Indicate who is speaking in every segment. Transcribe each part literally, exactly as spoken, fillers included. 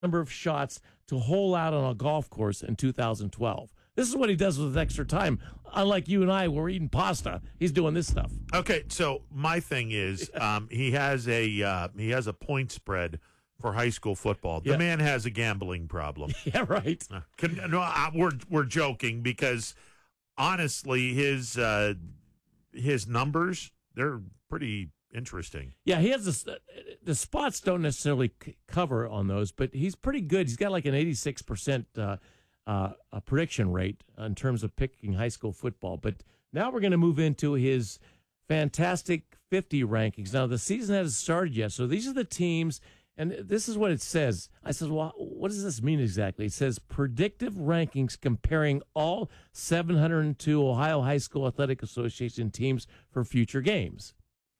Speaker 1: number of shots to hole out on a golf course in two thousand twelve. This is what he does with his extra time. Unlike you and I, we're eating pasta. He's doing this stuff.
Speaker 2: Okay, so my thing is, um, he has a uh, he has a point spread for high school football. The
Speaker 1: Yeah.
Speaker 2: man has a gambling problem.
Speaker 1: Yeah, right.
Speaker 2: Uh, Can, no, I, we're we're joking because honestly, his uh, his numbers, they're pretty interesting.
Speaker 1: Yeah, he has this, the spots don't necessarily c- cover on those, but he's pretty good. He's got like an eighty-six percent uh, uh, a prediction rate in terms of picking high school football. But now we're going to move into his fantastic fifty rankings. Now, the season hasn't started yet, so these are the teams, and this is what it says. I said, well, what does this mean exactly? It says predictive rankings comparing all seven hundred two Ohio High School Athletic Association teams for future games.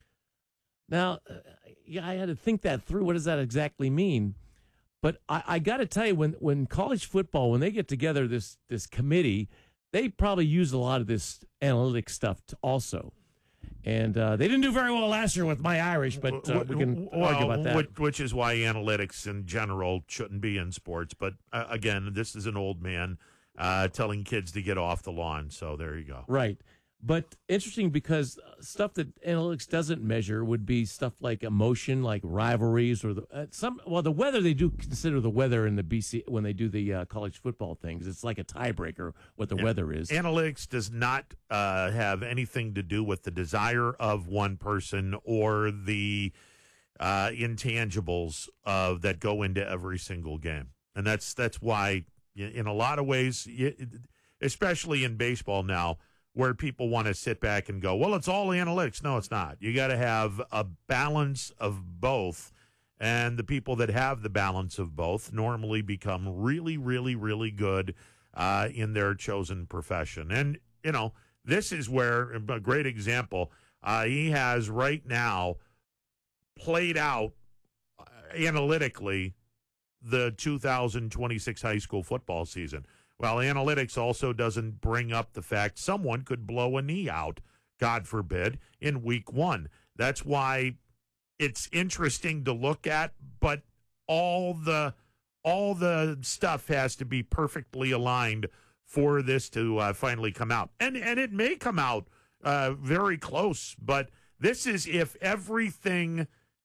Speaker 1: Now, uh, yeah, I had to think that through. What does that exactly mean? But I, I got to tell you, when, when college football, when they get together, this this committee, they probably use a lot of this analytic stuff to also. And uh, they didn't do very well last year with my Irish, but uh, we can
Speaker 2: well,
Speaker 1: argue about that.
Speaker 2: Which, which is why analytics in general shouldn't be in sports. But uh, again, this is an old man uh, telling kids to get off the lawn. So there you go.
Speaker 1: Right. But interesting because stuff that analytics doesn't measure would be stuff like emotion, like rivalries, or the uh, some. Well, the weather, they do consider the weather in the B C when they do the uh, college football things. It's like a tiebreaker what the
Speaker 2: Yeah.
Speaker 1: weather is.
Speaker 2: Analytics does not uh, have anything to do with the desire of one person or the uh, intangibles of that go into every single game, and that's that's why, in a lot of ways, especially in baseball now, where people want to sit back and go, well, it's all analytics. No, it's not. You got to have a balance of both. And the people that have the balance of both normally become really, really, really good uh, in their chosen profession. And, you know, this is where a great example. Uh, he has right now played out uh, analytically the two thousand twenty-six high school football season. Well, analytics also doesn't bring up the fact someone could blow a knee out, God forbid, in week one. That's why it's interesting to look at, but all the all the stuff has to be perfectly aligned for this to uh, finally come out. And and it may come out uh, very close, but this is if everything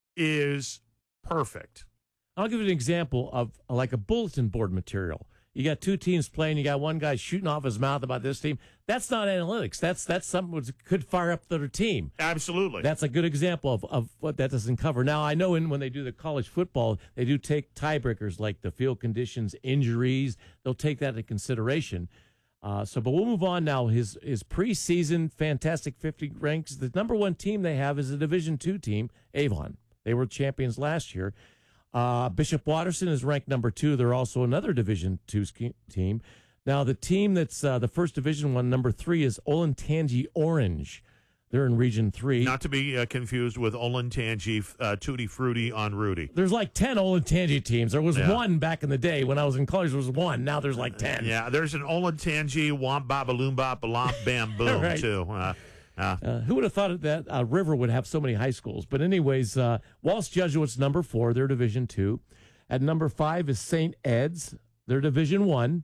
Speaker 2: is perfect.
Speaker 1: I'll give you an example of uh, like a bulletin board material. You got two teams playing. You got one guy shooting off his mouth about this team. That's not analytics. That's that's something that could fire up the other team.
Speaker 2: Absolutely.
Speaker 1: That's a good example of, of what that doesn't cover. Now, I know in, when they do the college football, they do take tiebreakers like the field conditions, injuries. They'll take that into consideration. Uh, so, but we'll move on now. His his preseason Fantastic fifty ranks. The number one team they have is a Division two team, Avon. They were champions last year. Uh, Bishop Watterson is ranked number two. They're also another Division two team. Now, the team that's uh, the first Division one, number three, is Olentangy Orange. They're in Region three.
Speaker 2: Not to be uh, confused with Olentangy uh, Tutti Frutti on Rudy.
Speaker 1: There's like ten Olentangy teams. There was
Speaker 2: yeah.
Speaker 1: one back in the day. When I was in college, there was one. Now there's like ten.
Speaker 2: Uh, yeah, there's an Olentangy Womp Baba Loomba Balamp Bam Boom,
Speaker 1: right.
Speaker 2: too. Uh, uh,
Speaker 1: Uh, who would have thought that uh, River would have so many high schools? But anyways, uh, Walsh Jesuits number four, they're Division two. At number five is Saint Ed's, they're Division one.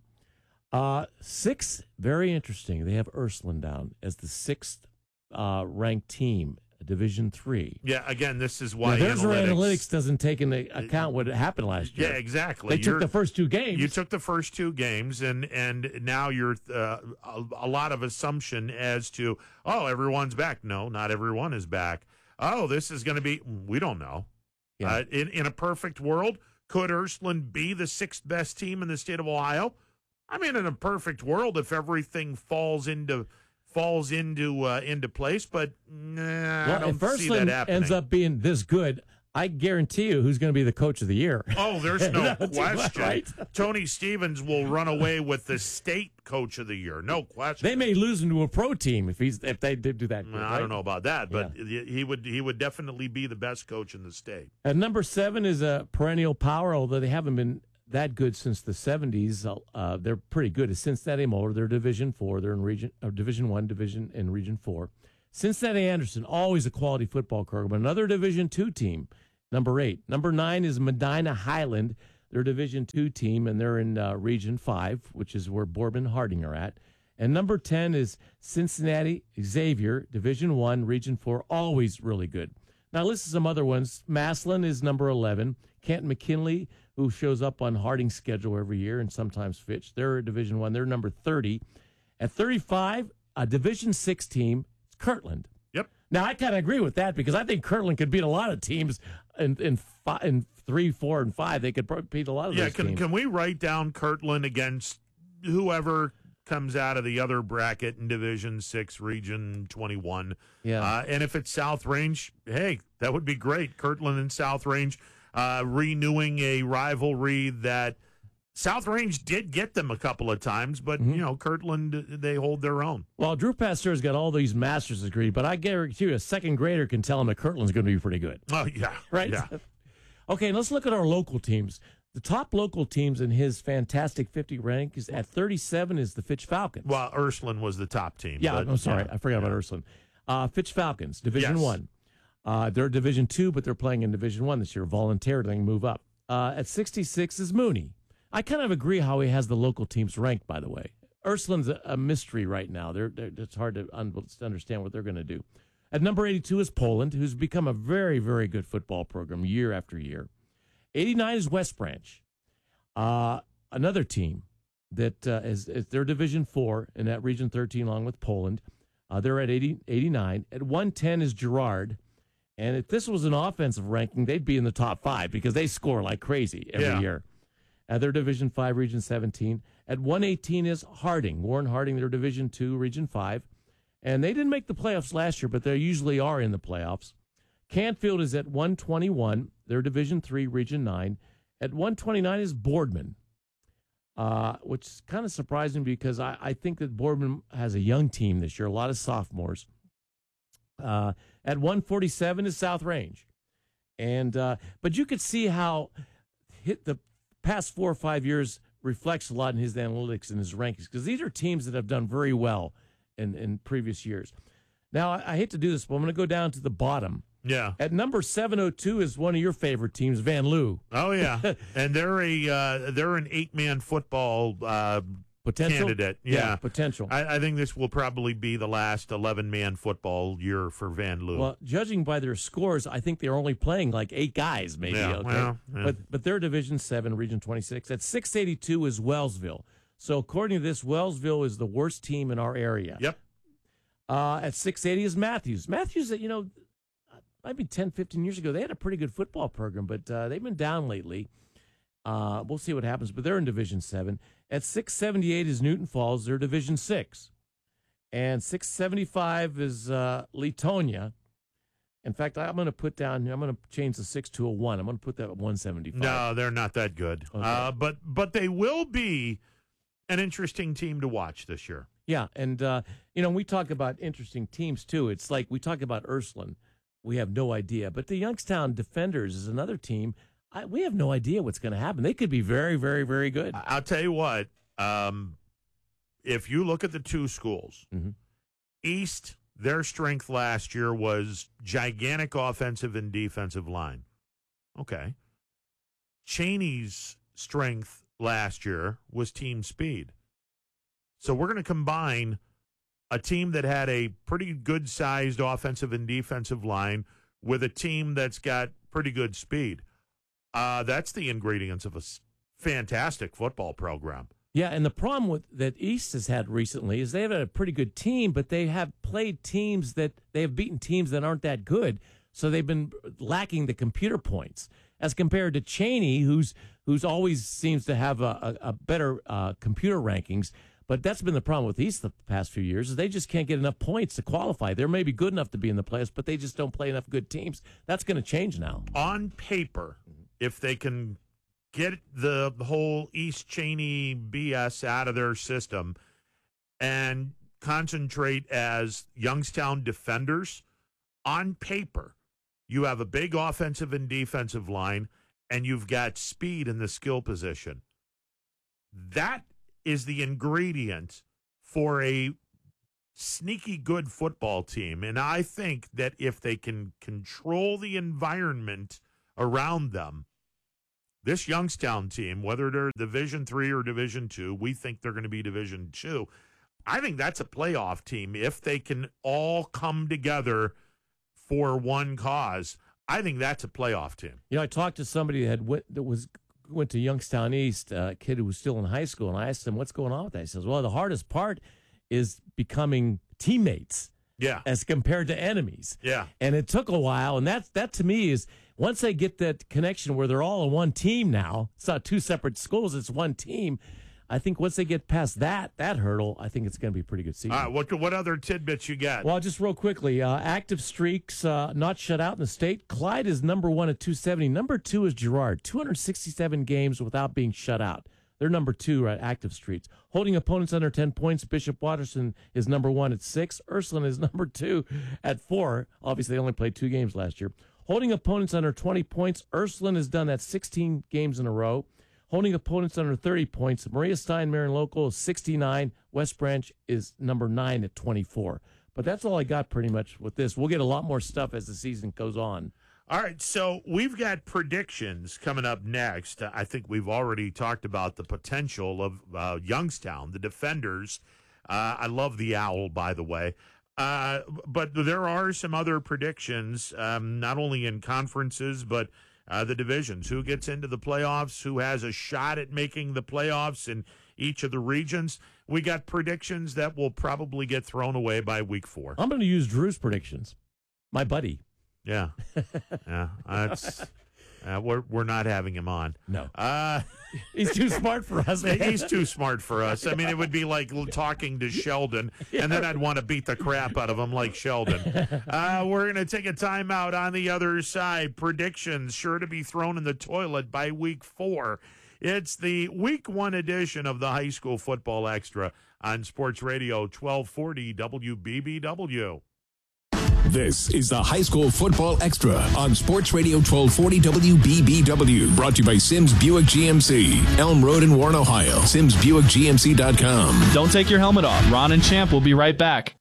Speaker 1: Uh, six, very interesting. They have Ursuline down as the sixth uh, ranked team, Division three.
Speaker 2: yeah, again, this is why
Speaker 1: Now, there's
Speaker 2: analytics,
Speaker 1: where analytics doesn't take into account what happened last year.
Speaker 2: Yeah, exactly.
Speaker 1: They
Speaker 2: You're-
Speaker 1: took the first two games.
Speaker 2: You took the first two games, and and now you're uh, a, a lot of assumption as to, oh, everyone's back. No, not everyone is back. Oh, this is going to be, we don't know.
Speaker 1: Yeah.
Speaker 2: Uh, in, in a perfect world, could Ursuline be the sixth best team in the state of Ohio? I mean, in a perfect world, if everything falls into falls into uh, into place, but nah,
Speaker 1: well,
Speaker 2: I don't
Speaker 1: if
Speaker 2: see that
Speaker 1: Ursuline
Speaker 2: happening.
Speaker 1: ends up being this good, I guarantee you who's going to be the coach of the year.
Speaker 2: Oh, there's no
Speaker 1: That's
Speaker 2: question.
Speaker 1: right.
Speaker 2: Tony Stevens will run away with the state coach of the year. No question.
Speaker 1: They may lose him to a pro team if he's if they did do that.
Speaker 2: Well,
Speaker 1: right?
Speaker 2: I don't know about that, but he would he would definitely be the best coach in the state.
Speaker 1: At number seven is a perennial power, although they haven't been that good since the seventies. Uh, they're pretty good. It's Cincinnati Motor. They're Division Four. They're in Region uh, Division One, Division in Region Four. Cincinnati Anderson, always a quality football program. Another Division Two team. Number eight. Number nine is Medina Highland. They're a Division two team, and they're in uh, Region five, which is where Boardman Harding are at. And number ten is Cincinnati Xavier, Division one, Region four, always really good. Now, list some other ones. Massillon is number eleven. Canton McKinley, who shows up on Harding's schedule every year, and sometimes Fitch, they're a Division one. They're number thirty. At thirty-five, a Division six team, Kirtland.
Speaker 2: Yep.
Speaker 1: Now, I kind of agree with that because I think Kirtland could beat a lot of teams in in, five, in three, four, and five. They could probably beat a lot of
Speaker 2: yeah,
Speaker 1: those
Speaker 2: can,
Speaker 1: teams.
Speaker 2: can we write down Kirtland against whoever comes out of the other bracket in Division six, Region twenty-one?
Speaker 1: Yeah.
Speaker 2: Uh, and if it's South Range, hey, that would be great. Kirtland and South Range uh, renewing a rivalry that South Range did get them a couple of times, but, mm-hmm. you know, Kirtland, they hold their own.
Speaker 1: Well, Drew Pasteur's got all these master's degrees, but I guarantee you a second grader can tell him that Kirtland's going to be pretty good.
Speaker 2: Oh, yeah.
Speaker 1: Right?
Speaker 2: Yeah.
Speaker 1: Okay, let's look at our local teams. The top local teams in his fantastic fifty rank is at thirty-seven is the Fitch Falcons.
Speaker 2: Well, Ursuline was the top team.
Speaker 1: Yeah,
Speaker 2: but,
Speaker 1: I'm sorry.
Speaker 2: Yeah,
Speaker 1: I forgot
Speaker 2: yeah.
Speaker 1: about Ursuline. Uh, Fitch Falcons, Division
Speaker 2: Yes.
Speaker 1: one. Uh, they're Division two, but they're playing in Division one this year. Voluntarily move up. Uh, at sixty-six is Mooney. I kind of agree how he has the local teams ranked, by the way. Ursuline's a, a mystery right now. They're, they're, it's hard to un- understand what they're going to do. At number eighty-two is Poland, who's become a very, very good football program year after year. eighty-nine is West Branch, uh, another team that uh, is, is their Division four in that Region thirteen, along with Poland. Uh, they're at eighty, eighty-nine. At one ten is Girard. And if this was an offensive ranking, they'd be in the top five because they score like crazy every
Speaker 2: Yeah.
Speaker 1: year. Uh, they're Division five, Region seventeen. At one eighteen is Harding. Warren Harding, they're Division two, Region five. And they didn't make the playoffs last year, but they usually are in the playoffs. Canfield is at one twenty-one. They're Division three, Region nine. At one twenty-nine is Boardman, uh, which is kind of surprising because I, I think that Boardman has a young team this year, a lot of sophomores. Uh, at one forty-seven is South Range. And uh, but you could see how hit the past four or five years reflects a lot in his analytics and his rankings because these are teams that have done very well in, in previous years. Now, I, I hate to do this, but I'm going to go down to the bottom.
Speaker 2: Yeah.
Speaker 1: At number seven oh two is one of your favorite teams, Van Loo.
Speaker 2: Oh, yeah. and they're a uh, they're an eight-man football uh,
Speaker 1: Potential?
Speaker 2: candidate. Yeah.
Speaker 1: potential.
Speaker 2: I, I think this will probably be the last eleven-man football year for Van Loo.
Speaker 1: Well, judging by their scores, I think they're only playing like eight guys, maybe.
Speaker 2: Yeah,
Speaker 1: okay?
Speaker 2: well, yeah.
Speaker 1: But but they're Division seven, Region twenty-six. At six eighty-two is Wellsville. So according to this, Wellsville is the worst team in our area.
Speaker 2: Yep.
Speaker 1: Uh, at six eighty is Matthews. Matthews, you know, maybe ten, fifteen years ago, they had a pretty good football program, but uh, they've been down lately. Uh, we'll see what happens, but they're in Division seven. At six seventy-eight is Newton Falls. They're Division six. And six seventy-five is uh, Letonia. In fact, I'm going to put down, I'm going to change the six to a one. I'm going to put that at one seventy-five.
Speaker 2: No, they're not that good.
Speaker 1: Okay.
Speaker 2: Uh, but but they will be an interesting team to watch this year.
Speaker 1: Yeah, and, uh, you know, we talk about interesting teams, too. It's like we talk about Ursuline. We have no idea. But the Youngstown Defenders is another team. I, we have no idea what's going to happen. They could be very, very, very good.
Speaker 2: I- I'll tell you what. Um, if you look at the two schools,
Speaker 1: mm-hmm.
Speaker 2: East, their strength last year was gigantic offensive and defensive line. Okay. Cheney's strength last year was team speed. So we're going to combine a team that had a pretty good-sized offensive and defensive line with a team that's got pretty good speed. Uh, that's the ingredients of a s- fantastic football program.
Speaker 1: Yeah, and the problem with that East has had recently is they've had a pretty good team, but they have played teams that they have beaten teams that aren't that good. So they've been lacking the computer points as compared to Cheney, who's who's always seems to have a, a, a better uh, computer rankings. But that's been the problem with East the past few years is they just can't get enough points to qualify. They're maybe good enough to be in the playoffs, but they just don't play enough good teams. That's going to change now.
Speaker 2: On paper, if they can get the whole East Cheney B S out of their system and concentrate as Youngstown Defenders, on paper, you have a big offensive and defensive line, and you've got speed in the skill position. That is the ingredient for a sneaky good football team. And I think that if they can control the environment around them, this Youngstown team, whether they're Division three or Division two, we think they're going to be Division two. I think that's a playoff team if they can all come together for one cause. I think that's a playoff team.
Speaker 1: You know, I talked to somebody that had went, that was went to Youngstown East, a kid who was still in high school, and I asked him, what's going on with that? He says, well, the hardest part is becoming teammates.
Speaker 2: Yeah.
Speaker 1: As compared to enemies.
Speaker 2: Yeah.
Speaker 1: And it took a while, and that, that to me is, once they get that connection where they're all in one team now, it's not two separate schools, it's one team. I think once they get past that that hurdle, I think it's going to be a pretty good season.
Speaker 2: All right, what, what other tidbits you got?
Speaker 1: Well, just real quickly, uh, active streaks uh, not shut out in the state. Clyde is number one at two seventy. Number two is Girard, two hundred sixty-seven games without being shut out. They're number two at active streaks. Holding opponents under ten points, Bishop Watterson is number one at six. Ursuline is number two at four. Obviously, they only played two games last year. Holding opponents under twenty points, Ursuline has done that sixteen games in a row. Holding opponents under thirty points, Maria Stein, Marion Local is sixty-nine. West Branch is number nine at twenty-four. But that's all I got pretty much with this. We'll get a lot more stuff as the season goes on.
Speaker 2: All right, so we've got predictions coming up next. I think we've already talked about the potential of uh, Youngstown, the Defenders. Uh, I love the Owl, by the way. Uh, but there are some other predictions, um, not only in conferences, but uh, the divisions. Who gets into the playoffs? Who has a shot at making the playoffs in each of the regions? We got predictions that will probably get thrown away by week four.
Speaker 1: I'm going to use Drew's predictions. My buddy.
Speaker 2: Yeah. Yeah. That's, uh, we're, we're not having him on.
Speaker 1: No.
Speaker 2: Uh,
Speaker 1: He's too smart for us, man.
Speaker 2: He's too smart for us. I mean, it would be like talking to Sheldon, and then I'd want to beat the crap out of him like Sheldon. Uh, we're going to take a timeout on the other side. Predictions sure to be thrown in the toilet by week four. It's the week one edition of the High School Football Extra on Sports Radio twelve forty W B B W.
Speaker 3: This is the High School Football Extra on Sports Radio twelve forty W B B W. Brought to you by Sims Buick G M C, Elm Road in Warren, Ohio. Sims Buick G M C dot com.
Speaker 4: Don't take your helmet off. Ron and Champ will be right back.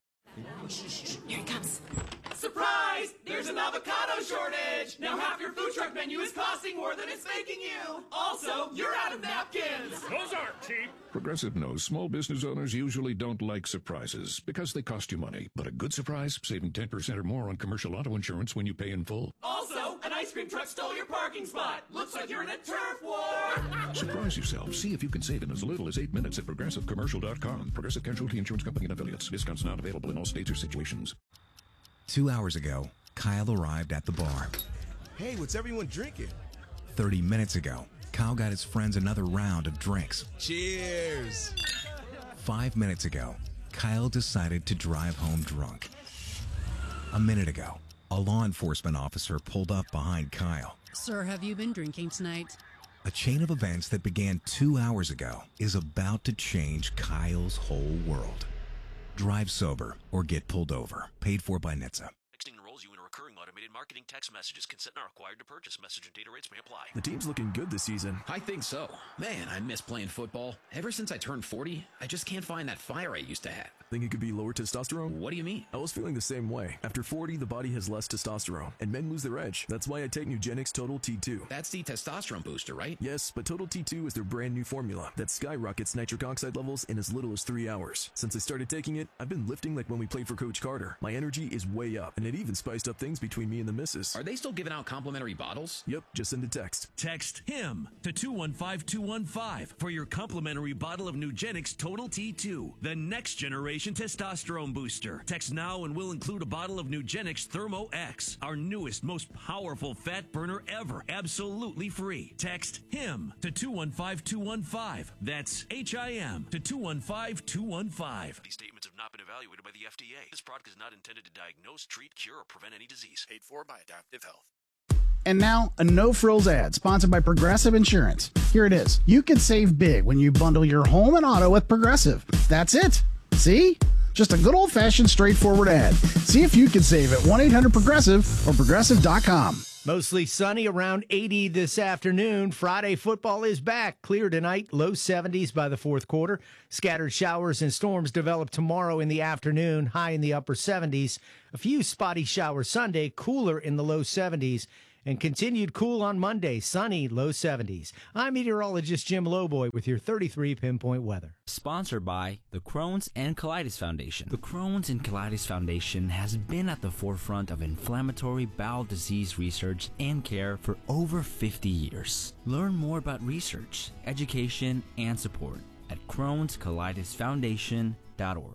Speaker 5: Here it comes. Surprise! There's an avocado shortage! Now half your food truck menu is costing more than it's making you! Also, you're out of napkins!
Speaker 6: Those aren't cheap!
Speaker 7: Progressive knows small business owners usually don't like surprises because they cost you money. But a good surprise, saving ten percent or more on commercial auto insurance when you pay in full.
Speaker 5: Also, an ice cream truck stole your parking spot! Looks like you're in a turf war!
Speaker 7: Surprise yourself. See if you can save in as little as eight minutes at Progressive Commercial dot com. Progressive Casualty Insurance Company and Affiliates. Discounts not available in all states or situations.
Speaker 8: Two hours ago, Kyle arrived at the bar.
Speaker 9: Hey, what's everyone drinking?
Speaker 8: Thirty minutes ago, Kyle got his friends another round of drinks.
Speaker 9: Cheers!
Speaker 8: Five minutes ago, Kyle decided to drive home drunk. A minute ago, a law enforcement officer pulled up behind Kyle.
Speaker 10: Sir, have you been drinking tonight?
Speaker 8: A chain of events that began two hours ago is about to change Kyle's whole world. Drive sober or get pulled over. Paid for by N H T S A.
Speaker 11: Texting enrolls you in a recurring automated marketing text messages. Consent not required to purchase. Message and data rates may apply.
Speaker 12: The team's looking good this season.
Speaker 13: I think so. Man, I miss playing football. Ever since I turned forty, I just can't find that fire I used to have.
Speaker 12: Think it could be lower testosterone?
Speaker 13: What do you mean?
Speaker 12: I was feeling the same way. After forty, the body has less testosterone, and men lose their edge. That's why I take Nugenix Total T two.
Speaker 13: That's the testosterone booster, right?
Speaker 12: Yes, but Total T two is their brand new formula that skyrockets nitric oxide levels in as little as three hours. Since I started taking it, I've been lifting like when we played for Coach Carter. My energy is way up, and it even spiced up things between me and the missus.
Speaker 13: Are they still giving out complimentary bottles?
Speaker 12: Yep, just send a text.
Speaker 14: Text HIM to two one five two one five for your complimentary bottle of Nugenix Total T two, the next generation testosterone booster. Text now and we'll include a bottle of Nugenix Thermo X, our newest, most powerful fat burner ever, absolutely free. Text HIM to two one five two one five. That's H I M to two one five two one five.
Speaker 11: These statements have not been evaluated by the F D A. This product is not intended to diagnose, treat, cure, or prevent any disease.
Speaker 15: Paid for by Adaptive Health. And now, a no-frills ad sponsored by Progressive Insurance. Here it is. You can save big when you bundle your home and auto with Progressive. That's it. See? Just a good old-fashioned straightforward ad. See if you can save at one eight hundred progressive or progressive dot com.
Speaker 16: Mostly sunny, around eighty this afternoon. Friday football is back. Clear tonight, low seventies by the fourth quarter. Scattered showers and storms develop tomorrow in the afternoon, high in the upper seventies. A few spotty showers Sunday, cooler in the low seventies. And continued cool on Monday, sunny, low seventies. I'm meteorologist Jim Lowboy with your thirty-three pinpoint weather.
Speaker 6: Sponsored by the Crohn's and Colitis Foundation. The Crohn's and Colitis Foundation has been at the forefront of inflammatory bowel disease research and care for over fifty years. Learn more about research, education, and support at crohns colitis foundation dot org.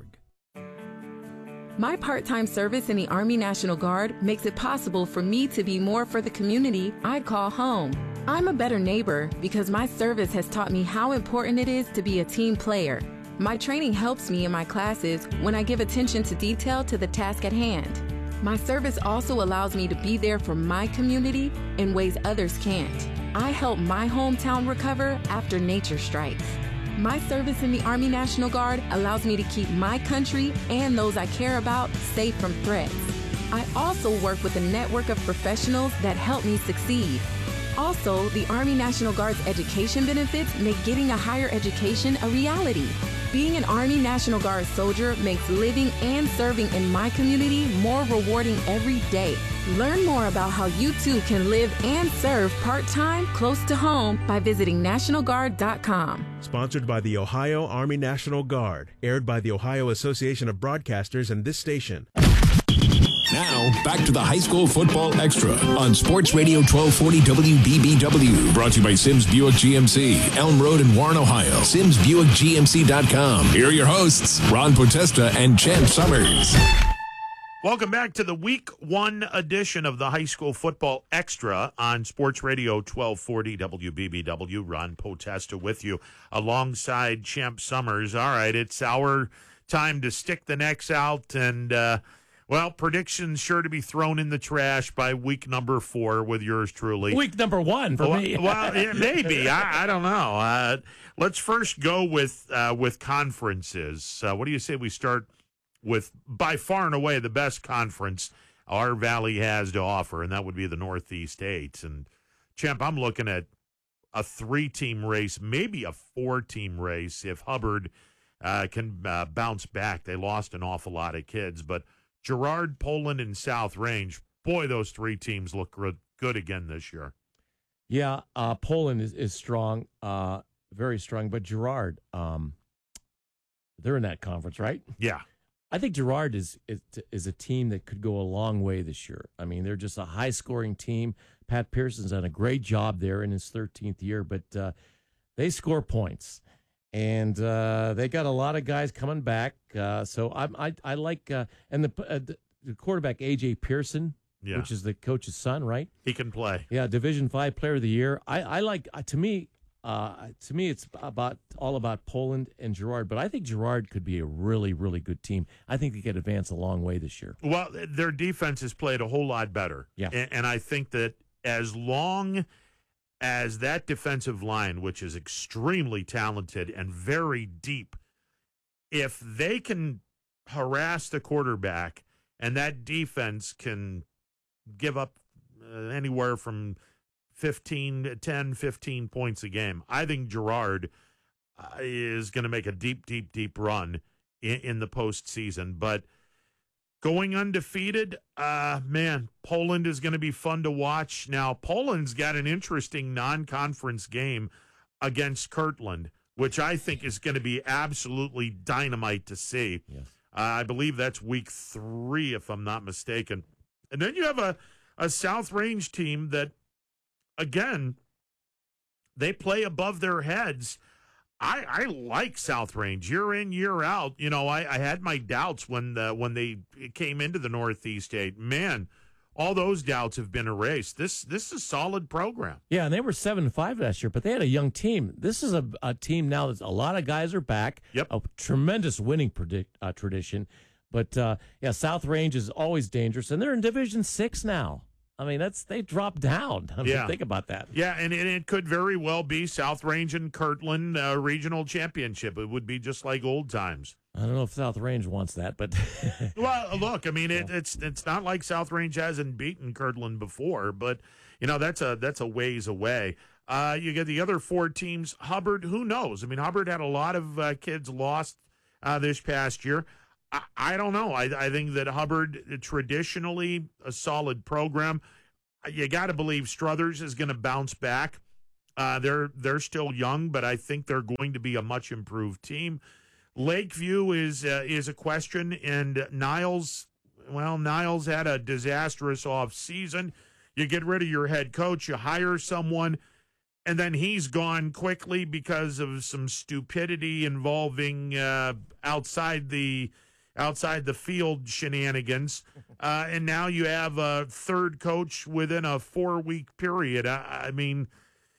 Speaker 17: My part-time service in the Army National Guard makes it possible for me to be more for the community I call home. I'm a better neighbor because my service has taught me how important it is to be a team player. My training helps me in my classes when I give attention to detail to the task at hand. My service also allows me to be there for my community in ways others can't. I help my hometown recover after nature strikes. My service in the Army National Guard allows me to keep my country and those I care about safe from threats. I also work with a network of professionals that help me succeed. Also, the Army National Guard's education benefits make getting a higher education a reality. Being an Army National Guard soldier makes living and serving in my community more rewarding every day. Learn more about how you too can live and serve part-time close to home by visiting national guard dot com.
Speaker 9: Sponsored by the Ohio Army National Guard. Aired by the Ohio Association of Broadcasters and this station.
Speaker 3: Now, back to the High School Football Extra on Sports Radio twelve forty W B B W. Brought to you by Sims Buick G M C, Elm Road in Warren, Ohio. Sims Buick G M C dot com. Here are your hosts, Ron Potesta and Champ Summers.
Speaker 2: Welcome back to the week one edition of the High School Football Extra on Sports Radio twelve forty W B B W. Ron Potesta with you alongside Champ Summers. All right, it's our time to stick the necks out and, uh, well, predictions sure to be thrown in the trash by week number four with yours truly.
Speaker 1: Week number one for
Speaker 2: well,
Speaker 1: me.
Speaker 2: well, it may be. I, I don't know. Uh, let's first go with uh, with conferences. Uh, what do you say we start with by far and away the best conference our Valley has to offer, and that would be the Northeast Eight. And, Champ, I'm looking at a three-team race, maybe a four-team race if Hubbard uh, can uh, bounce back. They lost an awful lot of kids, but Girard, Poland, and South Range, boy, those three teams look good again this year.
Speaker 1: Yeah, uh, Poland is, is strong, uh, very strong, but Girard, um, they're in that conference, right?
Speaker 2: Yeah.
Speaker 1: I think Girard is, is is a team that could go a long way this year. I mean, they're just a high-scoring team. Pat Pearson's done a great job there in his thirteenth year, but uh, they score points. And uh, they got a lot of guys coming back. Uh, so I, I I like uh, and the, uh, the quarterback A J Pearson,
Speaker 2: yeah.
Speaker 1: which is the coach's son, right?
Speaker 2: He can play.
Speaker 1: Yeah, Division Five Player of the Year. I, I like uh, to me uh, to me it's about all about Poland and Girard, but I think Girard could be a really really good team. I think they could advance a long way this year.
Speaker 2: Well, their defense has played a whole lot better.
Speaker 1: Yeah,
Speaker 2: and, and I think that as long as that defensive line, which is extremely talented and very deep, if they can harass the quarterback and that defense can give up uh, anywhere from fifteen, ten, fifteen points a game, I think Girard uh, is going to make a deep, deep, deep run in, in the postseason. But going undefeated, uh, man, Poland is going to be fun to watch. Now, Poland's got an interesting non-conference game against Kirtland, which I think is going to be absolutely dynamite to see.
Speaker 1: Yes.
Speaker 2: Uh, I believe that's week three, if I'm not mistaken. And then you have a, a South Range team that, again, they play above their heads. I, I like South Range year in, year out. You know, I, I had my doubts when the, when they came into the Northeast Eight. Man, all those doubts have been erased. This this is a solid program.
Speaker 1: Yeah, and they were seven and five last year, but they had a young team. This is a, a team now that a lot of guys are back.
Speaker 2: Yep,
Speaker 1: a tremendous winning predict, uh, tradition. But uh, yeah, South Range is always dangerous, and they're in Division Six now. I mean, that's they dropped down. I mean,
Speaker 2: yeah.
Speaker 1: Think about that.
Speaker 2: Yeah, and it, it could very well be South Range and Kirtland uh, regional championship. It would be just like old times.
Speaker 1: I don't know if South Range wants that, but
Speaker 2: well, look, I mean, it, it's it's not like South Range hasn't beaten Kirtland before, but you know that's a that's a ways away. Uh, you get the other four teams. Hubbard, who knows? I mean, Hubbard had a lot of uh, kids lost uh, this past year. I, I don't know. I, I think that Hubbard, traditionally a solid program. you got to believe Struthers is going to bounce back. Uh, they're they're still young, but I think they're going to be a much improved team. Lakeview is uh, is a question, and Niles. Well, Niles had a disastrous off season. You get rid of your head coach, you hire someone, and then he's gone quickly because of some stupidity involving uh, outside the outside the field shenanigans. Uh, and now you have a third coach within a four week period. I, I mean.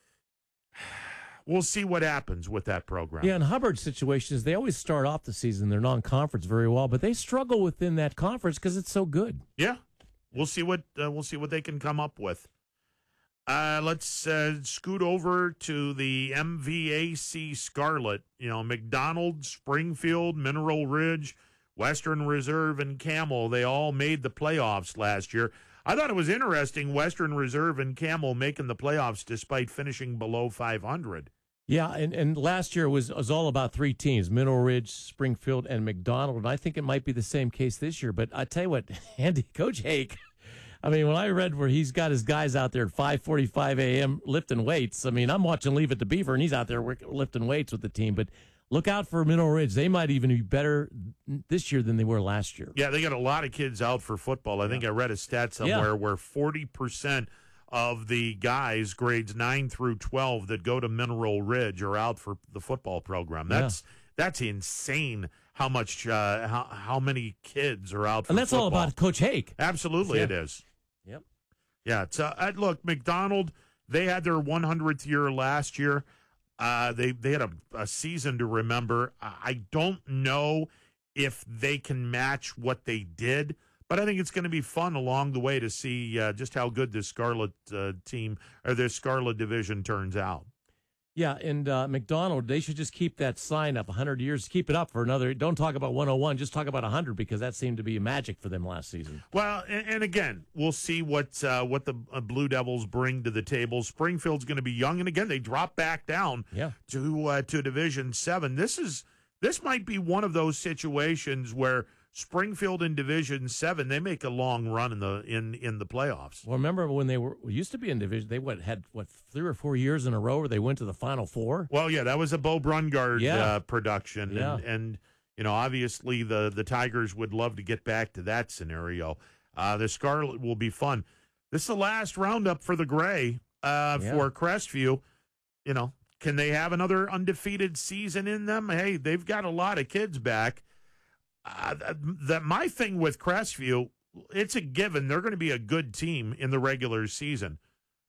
Speaker 2: We'll see what happens with that program.
Speaker 1: Yeah, in Hubbard's situations, they always start off the season, their non-conference very well, but they struggle within that conference because it's so good.
Speaker 2: Yeah, we'll see what uh, we'll see what they can come up with. Uh, let's uh, scoot over to the M V A C Scarlet. You know, McDonald, Springfield, Mineral Ridge, Western Reserve, and Camel. They all made the playoffs last year. I thought it was interesting, Western Reserve and Camel making the playoffs despite finishing below five hundred.
Speaker 1: Yeah, and, and last year was was all about three teams, Mineral Ridge, Springfield, and McDonald. And I think it might be the same case this year. But I tell you what, Andy, Coach Hake, I mean, when I read where he's got his guys out there at five forty-five a.m. lifting weights, I mean, I'm watching Leave It to Beaver, and he's out there work, lifting weights with the team. But look out for Mineral Ridge. They might even be better this year than they were last year.
Speaker 2: Yeah, they got a lot of kids out for football. I think I read a stat somewhere
Speaker 1: Yeah.
Speaker 2: where forty percent of the guys grades nine through twelve that go to Mineral Ridge are out for the football program. That's yeah. that's insane how much uh, how how many kids are out for
Speaker 1: And that's
Speaker 2: football.
Speaker 1: all about Coach Hake.
Speaker 2: Absolutely
Speaker 1: Yeah.
Speaker 2: it is.
Speaker 1: Yep.
Speaker 2: Yeah, it's uh, uh, look, McDonald, they had their one hundredth year last year. Uh, they they had a, a season to remember. I I don't know if they can match what they did, but I think it's going to be fun along the way to see uh, just how good this Scarlet uh, team or this Scarlet division turns out.
Speaker 1: Yeah, and uh, McDonald, they should just keep that sign up one hundred years. Keep it up for another. Don't talk about one oh one. Just talk about one hundred because that seemed to be magic for them last season.
Speaker 2: Well, and, and again, we'll see what uh, what the uh, Blue Devils bring to the table. Springfield's going to be young, and again, they drop back down
Speaker 1: yeah.
Speaker 2: to uh, to Division Seven. This is this might be one of those situations where Springfield in Division Seven, they make a long run in the in, in the playoffs.
Speaker 1: Well, remember when they were used to be in Division? They what had what three or four years in a row where they went to the Final Four.
Speaker 2: Well, yeah, that was a Bo Brungard
Speaker 1: Yeah.
Speaker 2: uh, production,
Speaker 1: Yeah.
Speaker 2: and, and you know, obviously the the Tigers would love to get back to that scenario. Uh, the Scarlet will be fun. This is the last roundup for the Gray uh,
Speaker 1: Yeah.
Speaker 2: for Crestview. You know, can they have another undefeated season in them? Hey, they've got a lot of kids back. Uh, that my thing with Crestview, it's a given. They're going to be a good team in the regular season.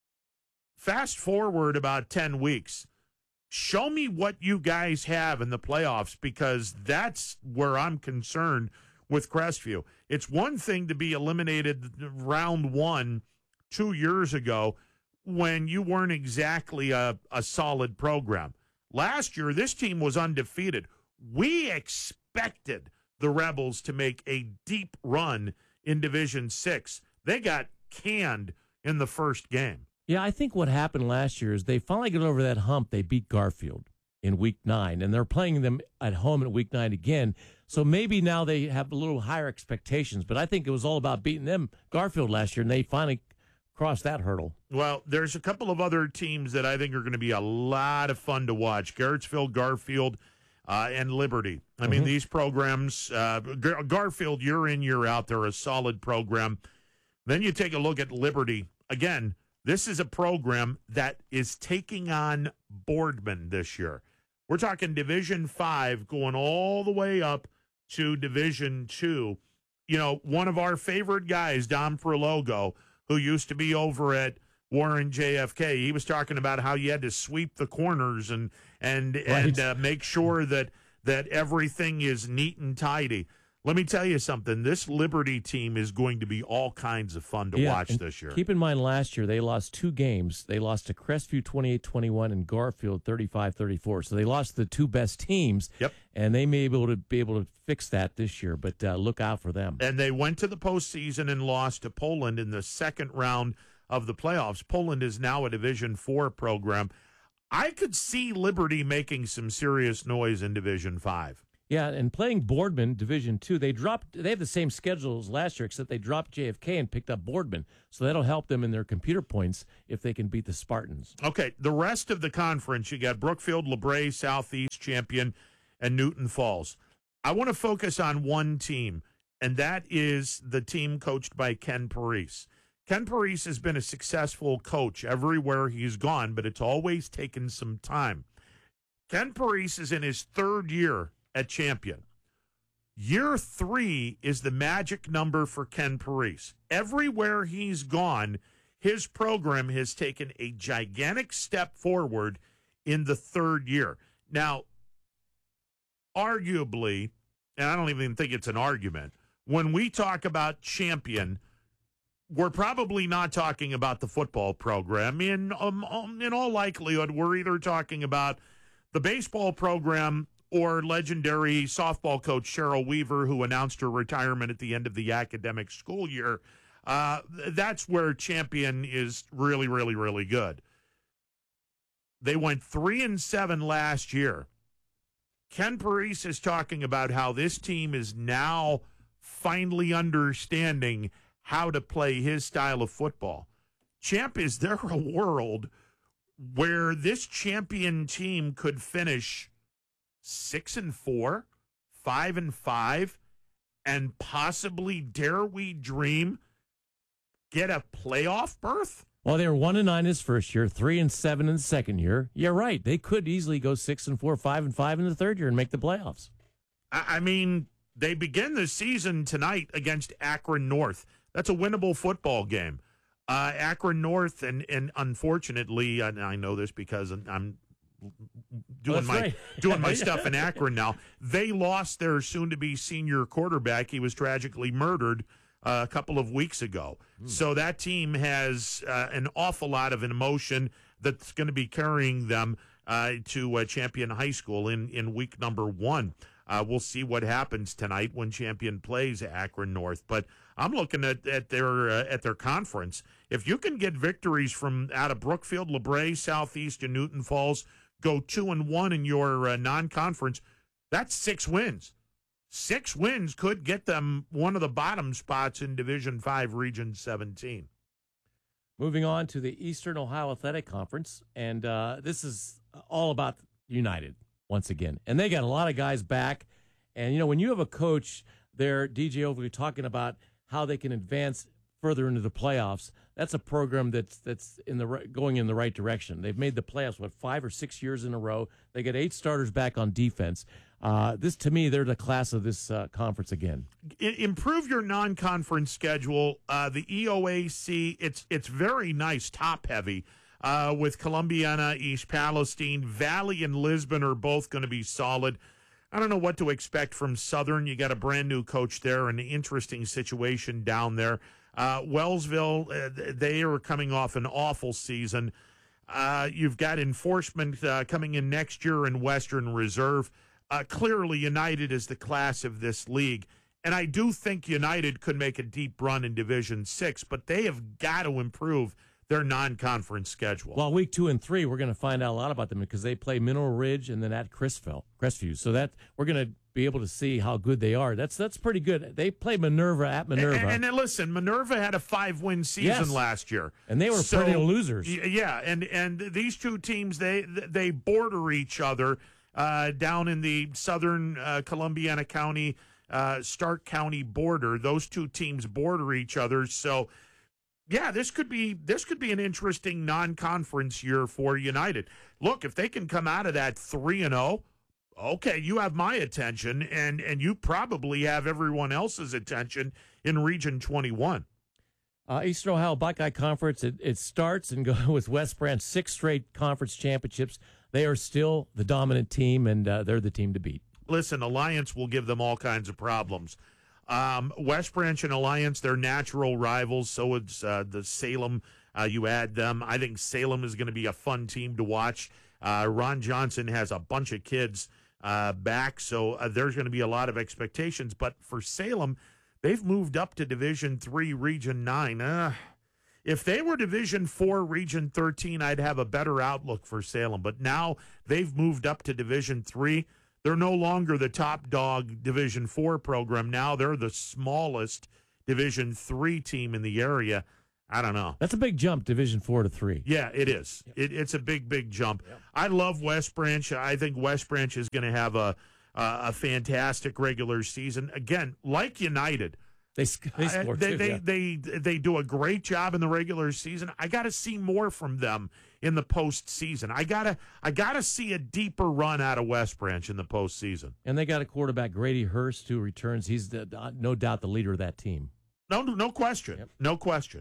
Speaker 2: Fast forward about ten weeks. Show me what you guys have in the playoffs, because that's where I'm concerned with Crestview. It's one thing to be eliminated round one two years ago when you weren't exactly a, a solid program. Last year, this team was undefeated. We expected the Rebels to make a deep run in Division Six. They got canned in the first game.
Speaker 1: Yeah, I think what happened last year is they finally got over that hump. They beat Garfield in week nine, and they're playing them at home in week nine again. So maybe now they have a little higher expectations. But I think it was all about beating them, Garfield, last year, and they finally crossed that hurdle.
Speaker 2: Well, there's a couple of other teams that I think are going to be a lot of fun to watch. Garrettsville, Garfield, Uh, and Liberty. I mean,
Speaker 1: Mhm.
Speaker 2: these programs, uh, Gar- Garfield, year in, year out, they're a solid program. Then you take a look at Liberty. Again, this is a program that is taking on Boardman this year. We're talking Division Five going all the way up to Division Two. You know, one of our favorite guys, Dom Prologo, who used to be over at Warren J F K, he was talking about how you had to sweep the corners and and
Speaker 1: Right.
Speaker 2: and uh, make sure that that everything is neat and tidy. Let me tell you something. This Liberty team is going to be all kinds of fun to
Speaker 1: Yeah,
Speaker 2: watch
Speaker 1: and
Speaker 2: this year.
Speaker 1: Keep in mind, last year they lost two games. They lost to Crestview twenty-eight twenty-one and Garfield thirty-five thirty-four. So they lost the two best teams.
Speaker 2: Yep.
Speaker 1: And they may be able to be able to fix that this year, but uh, look out for them.
Speaker 2: And they went to the postseason and lost to Poland in the second round of the playoffs. Poland is now a Division Four program. I could see Liberty making some serious noise in Division Five.
Speaker 1: Yeah, and playing Boardman Division Two, they dropped. They have the same schedule as last year, except they dropped J F K and picked up Boardman, so that'll help them in their computer points if they can beat the Spartans.
Speaker 2: Okay, the rest of the conference, you got Brookfield, LeBray, Southeast champion, and Newton Falls. I want to focus on one team, and that is the team coached by Ken Parise. Ken Parise has been a successful coach everywhere he's gone, but it's always taken some time. Ken Parise is in his third year at Champion. Year three is the magic number for Ken Parise. Everywhere he's gone, his program has taken a gigantic step forward in the third year. Now, arguably, and I don't even think it's an argument, when we talk about Champion, we're probably not talking about the football program. In, um, um, in all likelihood, we're either talking about the baseball program or legendary softball coach Cheryl Weaver, who announced her retirement at the end of the academic school year. Uh, that's where Champion is really, really, really good. They went three and seven last year. Ken Parise is talking about how this team is now finally understanding how to play his style of football. Champ, is there a world where this Champion team could finish six and four, five and five, and possibly, dare we dream, get a playoff berth?
Speaker 1: Well, they were one and nine his first year, three and seven in the second year. You're right; they could easily go six and four, five and five in the third year and make the playoffs.
Speaker 2: I, I mean, they begin the season tonight against Akron North. That's a winnable football game. Uh, Akron North, and and unfortunately, and I know this because I'm doing
Speaker 1: oh,
Speaker 2: my
Speaker 1: right.
Speaker 2: doing my stuff in Akron now. They lost their soon-to-be senior quarterback. He was tragically murdered uh, a couple of weeks ago. Mm. So that team has uh, an awful lot of emotion that's going to be carrying them uh, to uh, Champion High School in, in week number one. Uh, we'll see what happens tonight when Champion plays Akron North. But I'm looking at, at their uh, at their conference. If you can get victories from out of Brookfield, LeBray, Southeast, and Newton Falls, go two and one in your uh, non-conference, that's six wins. Six wins could get them one of the bottom spots in Division Five, Region seventeen.
Speaker 1: Moving on to the Eastern Ohio Athletic Conference, and uh, this is all about United once again. And they got a lot of guys back. And, you know, when you have a coach there, D J Overly, talking about how they can advance further into the playoffs, that's a program that's that's in the right, going in the right direction. They've made the playoffs, what, five or six years in a row. They get eight starters back on defense. Uh, this, to me, they're the class of this uh, conference again.
Speaker 2: I- improve your non-conference schedule. Uh, the E O A C, it's it's very nice, top-heavy. Uh, with Columbiana, East Palestine, Valley, and Lisbon are both going to be solid. I don't know what to expect from Southern. You got a brand new coach there, an interesting situation down there. Uh, Wellsville, uh, they are coming off an awful season. Uh, you've got enforcement uh, coming in next year in Western Reserve. Uh, clearly, United is the class of this league. And I do think United could make a deep run in Division Six, but they have got to improve their non-conference schedule.
Speaker 1: Well, week two and three, we're going to find out a lot about them because they play Mineral Ridge and then at Crestville, Crestview. So that we're going to be able to see how good they are. That's that's pretty good. They play Minerva at Minerva.
Speaker 2: And, and, and listen, Minerva had a five-win season
Speaker 1: yes.
Speaker 2: last year,
Speaker 1: and they were
Speaker 2: so,
Speaker 1: perennial losers.
Speaker 2: Yeah, and and these two teams they they border each other uh, down in the southern uh, Columbiana County, uh, Stark County border. Those two teams border each other, so. Yeah, this could be this could be an interesting non-conference year for United. Look, if they can come out of that three and oh, okay, you have my attention, and and you probably have everyone else's attention in Region twenty-one.
Speaker 1: Uh, Eastern Ohio Buckeye Conference, it, it starts and goes with West Branch, six straight conference championships. They are still the dominant team, and uh, they're the team to beat.
Speaker 2: Listen, Alliance will give them all kinds of problems. Um, West Branch and Alliance, they're natural rivals, so it's uh, the Salem. Uh, you add them. I think Salem is going to be a fun team to watch. Uh, Ron Johnson has a bunch of kids uh, back, so uh, there's going to be a lot of expectations. But for Salem, they've moved up to Division Three, Region Nine. Uh, if they were Division Four, Region Thirteen, I'd have a better outlook for Salem. But now they've moved up to Division Three. They're no longer the top dog Division Four program. Now they're the smallest Division Three team in the area. I don't know.
Speaker 1: That's a big jump, Division Four to three.
Speaker 2: Yeah, it is. Yep. It, it's a big, big jump. Yep. I love West Branch. I think West Branch is going to have a, a a fantastic regular season. Again, like United.
Speaker 1: They, they score
Speaker 2: uh, they,
Speaker 1: too,
Speaker 2: they,
Speaker 1: yeah.
Speaker 2: they, they, they do a great job in the regular season. I got to see more from them in the postseason. I gotta I gotta see a deeper run out of West Branch in the postseason.
Speaker 1: And they got a quarterback, Grady Hurst, who returns. He's the, uh, no doubt the leader of that team.
Speaker 2: No, no question. Yep. No question.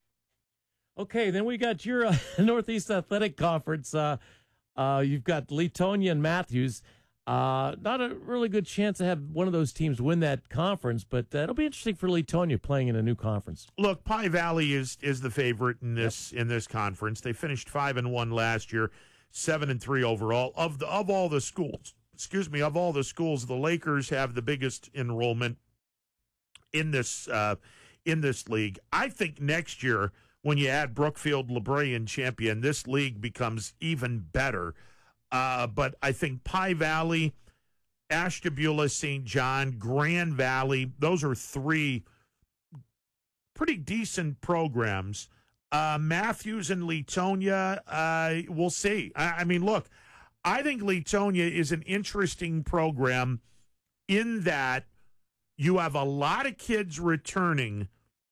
Speaker 1: Okay, then we got your uh, Northeast Athletic Conference. Uh, uh, you've got Leetonia and Matthews. Uh, not a really good chance to have one of those teams win that conference, but uh, it'll be interesting for Leetonia playing in a new conference.
Speaker 2: Look, Pie Valley is is the favorite in this yep. in this conference. They finished five and one last year, seven and three overall. Of the of all the schools, excuse me, of all the schools, the Lakers have the biggest enrollment in this uh, in this league. I think next year, when you add Brookfield, LeBray, and Champion, this league becomes even better. Uh, but I think Pie Valley, Ashtabula, Saint John, Grand Valley, those are three pretty decent programs. Uh, Matthews and Leetonia, uh, we'll see. I, I mean, look, I think Leetonia is an interesting program in that you have a lot of kids returning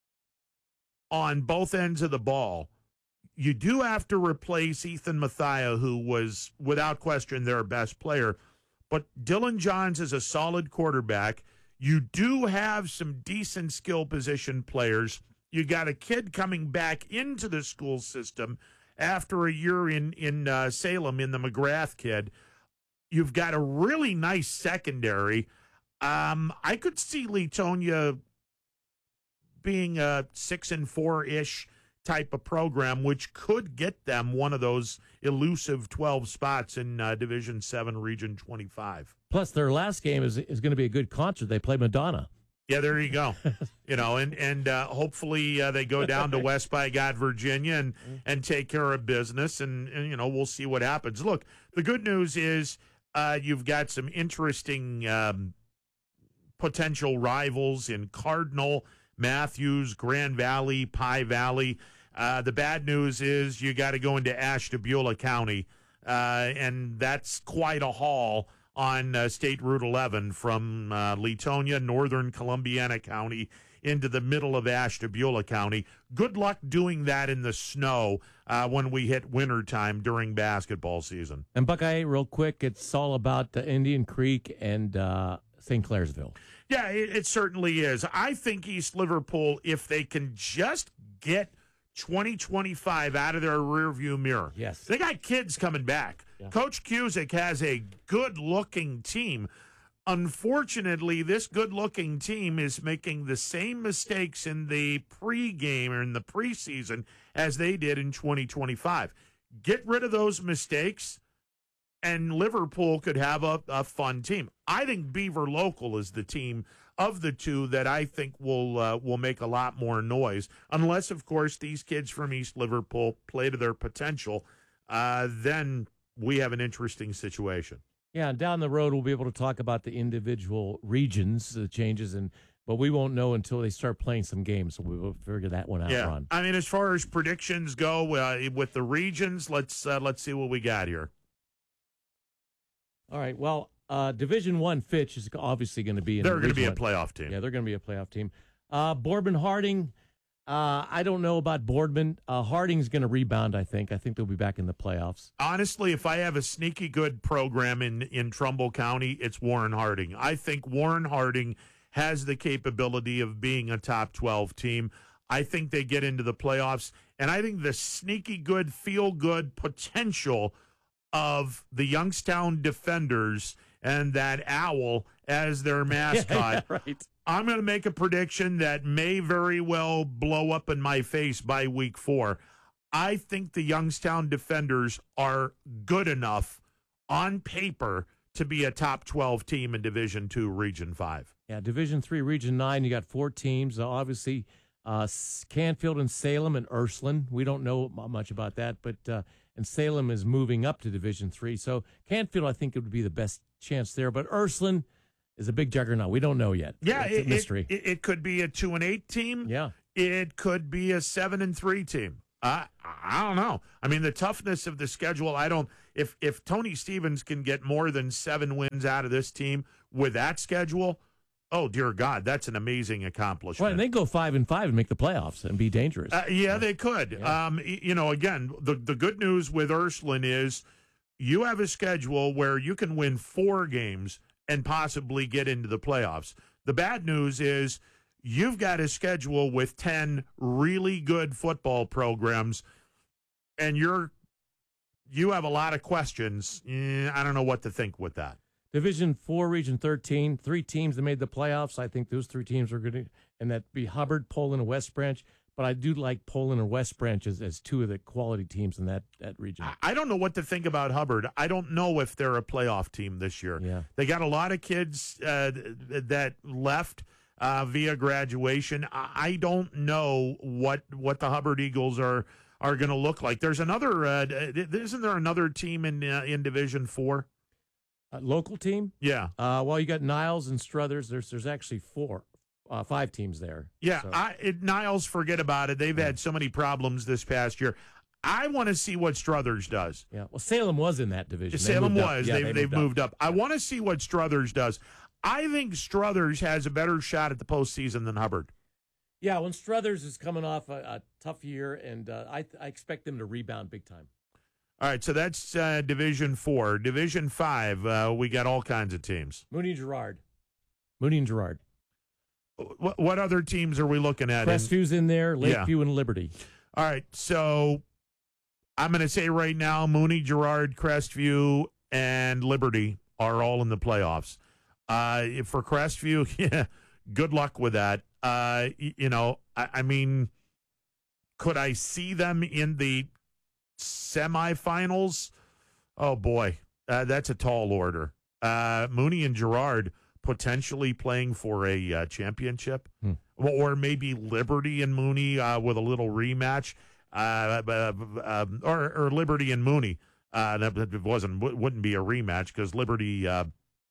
Speaker 2: on both ends of the ball. You do have to replace Ethan Mathia, who was, without question, their best player. But Dylan Johns is a solid quarterback. You do have some decent skill position players. You got a kid coming back into the school system after a year in, in uh, Salem in the McGrath kid. You've got a really nice secondary. Um, I could see Leetonia being a six and four-ish type of program, which could get them one of those elusive twelve spots in uh, Division seven, Region twenty-five.
Speaker 1: Plus, their last game is is going to be a good concert. They play Madonna.
Speaker 2: Yeah, there you go. you know, and and uh, hopefully uh, they go down to West by God, Virginia, and and take care of business, and, and you know, we'll see what happens. Look, the good news is uh, you've got some interesting um, potential rivals in Cardinal, Matthews, Grand Valley, Pie Valley. Uh, the bad news is you got to go into Ashtabula County, uh, and that's quite a haul on uh, State Route eleven from uh, Leetonia, northern Columbiana County, into the middle of Ashtabula County. Good luck doing that in the snow uh, when we hit wintertime during basketball season.
Speaker 1: And Buckeye, real quick, it's all about uh, Indian Creek and uh, Saint Clairsville.
Speaker 2: Yeah, it, it certainly is. I think East Liverpool, if they can just get twenty twenty-five out of their rearview mirror.
Speaker 1: Yes.
Speaker 2: They got kids coming back. Yeah. Coach Cusick has a good-looking team. Unfortunately, this good-looking team is making the same mistakes in the pregame or in the preseason as they did in twenty twenty-five. Get rid of those mistakes, and Liverpool could have a, a fun team. I think Beaver Local is the team of the two that I think will uh, will make a lot more noise, unless, of course, these kids from East Liverpool play to their potential. Uh, then we have an interesting situation.
Speaker 1: Yeah, and down the road we'll be able to talk about the individual regions, the changes, and but we won't know until they start playing some games, so we will figure that one out,
Speaker 2: yeah.
Speaker 1: Ron.
Speaker 2: I mean, as far as predictions go, uh, with the regions, let's uh, let's see what we got here.
Speaker 1: All right, well, Uh, Division One Fitch is obviously going to be in
Speaker 2: They're going to be a
Speaker 1: one.
Speaker 2: playoff team.
Speaker 1: Yeah, they're going to be a playoff team. Uh, Boardman Harding, uh, I don't know about Boardman. Uh, Harding's going to rebound, I think. I think they'll be back in the playoffs.
Speaker 2: Honestly, if I have a sneaky good program in, in Trumbull County, it's Warren Harding. I think Warren Harding has the capability of being a top twelve team. I think they get into the playoffs, and I think the sneaky good, feel-good potential of the Youngstown Defenders and that owl as their mascot.
Speaker 1: Yeah, right.
Speaker 2: I'm going to make a prediction that may very well blow up in my face by week four. I think the Youngstown Defenders are good enough on paper to be a top twelve team in Division Two, Region Five.
Speaker 1: Yeah, Division Three, Region Nine. You got four teams. Uh, obviously, uh, Canfield and Salem and Ursuline. We don't know much about that, but uh, and Salem is moving up to Division Three. So Canfield, I think it would be the best chance there. But Ursuline is a big juggernaut. We don't know yet.
Speaker 2: Yeah,
Speaker 1: it's
Speaker 2: it,
Speaker 1: a mystery.
Speaker 2: It, it could be a two and eight team.
Speaker 1: Yeah,
Speaker 2: it could be a seven and three team. Uh, I don't know. I mean, the toughness of the schedule. I don't. If if Tony Stevens can get more than seven wins out of this team with that schedule, oh dear God, that's an amazing accomplishment.
Speaker 1: Right, and they go five and five and make the playoffs and be dangerous.
Speaker 2: Uh, yeah, they could.
Speaker 1: Yeah.
Speaker 2: Um, y- you know, again, the the good news with Ursuline is you have a schedule where you can win four games and possibly get into the playoffs. The bad news is you've got a schedule with ten really good football programs, and you're you have a lot of questions. Eh, I don't know what to think with that.
Speaker 1: Division Four, Region thirteen, three teams that made the playoffs. I think those three teams are going to, and that'd be Hubbard, Poland, and West Branch. But I do like Poland and West Branch as, as two of the quality teams in that, that region.
Speaker 2: I don't know what to think about Hubbard. I don't know if they're a playoff team this year.
Speaker 1: Yeah.
Speaker 2: They got a lot of kids uh, that left uh, via graduation. I I don't know what what the Hubbard Eagles are are going to look like. There's another. Uh, isn't there another team in uh, in Division Four?
Speaker 1: Uh, local team?
Speaker 2: Yeah.
Speaker 1: Uh, well, you got Niles and Struthers. There's there's actually four, uh, five teams there.
Speaker 2: Yeah,
Speaker 1: So-
Speaker 2: I, it, Niles, forget about it. They've had so many problems this past year. I want to see what Struthers does.
Speaker 1: Yeah, well, Salem was in that division. They
Speaker 2: Salem
Speaker 1: moved up.
Speaker 2: was.
Speaker 1: Yeah,
Speaker 2: they've
Speaker 1: they
Speaker 2: they've
Speaker 1: moved up.
Speaker 2: moved up. I want to see what Struthers does. I think Struthers has a better shot at the postseason than Hubbard.
Speaker 1: Yeah, when Struthers is coming off a, a tough year, and uh, I, I expect them to rebound big time.
Speaker 2: All right, so that's uh, Division Four. Division Five, uh, we got all kinds of teams.
Speaker 1: Mooney and Girard. Mooney and Girard.
Speaker 2: What, what other teams are we looking at?
Speaker 1: Crestview's in there,
Speaker 2: Yeah.
Speaker 1: Lakeview and Liberty.
Speaker 2: All right, so I'm going to say right now, Mooney, Girard, Crestview, and Liberty are all in the playoffs. Uh, for Crestview, yeah, good luck with that. Uh, y- you know, I, I mean, could I see them in the semifinals? Oh boy, uh, that's a tall order. Uh, Mooney and Girard potentially playing for a uh, championship,
Speaker 1: Hmm.
Speaker 2: or maybe Liberty and Mooney uh, with a little rematch, uh, uh, um, or, or Liberty and Mooney. Uh, that that wasn't wouldn't be a rematch because Liberty uh,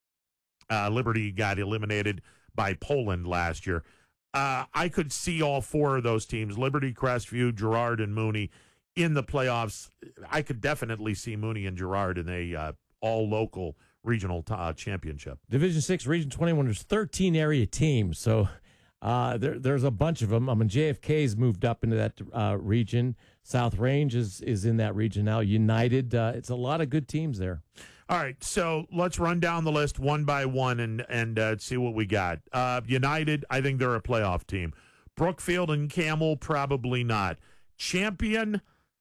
Speaker 2: uh, Liberty got eliminated by Poland last year. Uh, I could see all four of those teams, Liberty, Crestview, Girard, and Mooney, in the playoffs. I could definitely see Mooney and Girard in a uh, all-local regional t- uh, championship.
Speaker 1: Division Six, Region twenty-one. There's thirteen area teams, so uh, there, there's a bunch of them. I mean, J F K's moved up into that uh, region. South Range is is in that region now. United, uh, it's a lot of good teams there.
Speaker 2: All right, so let's run down the list one by one and and uh, see what we got. Uh, United, I think they're a playoff team. Brookfield and Camel, probably not. Champion,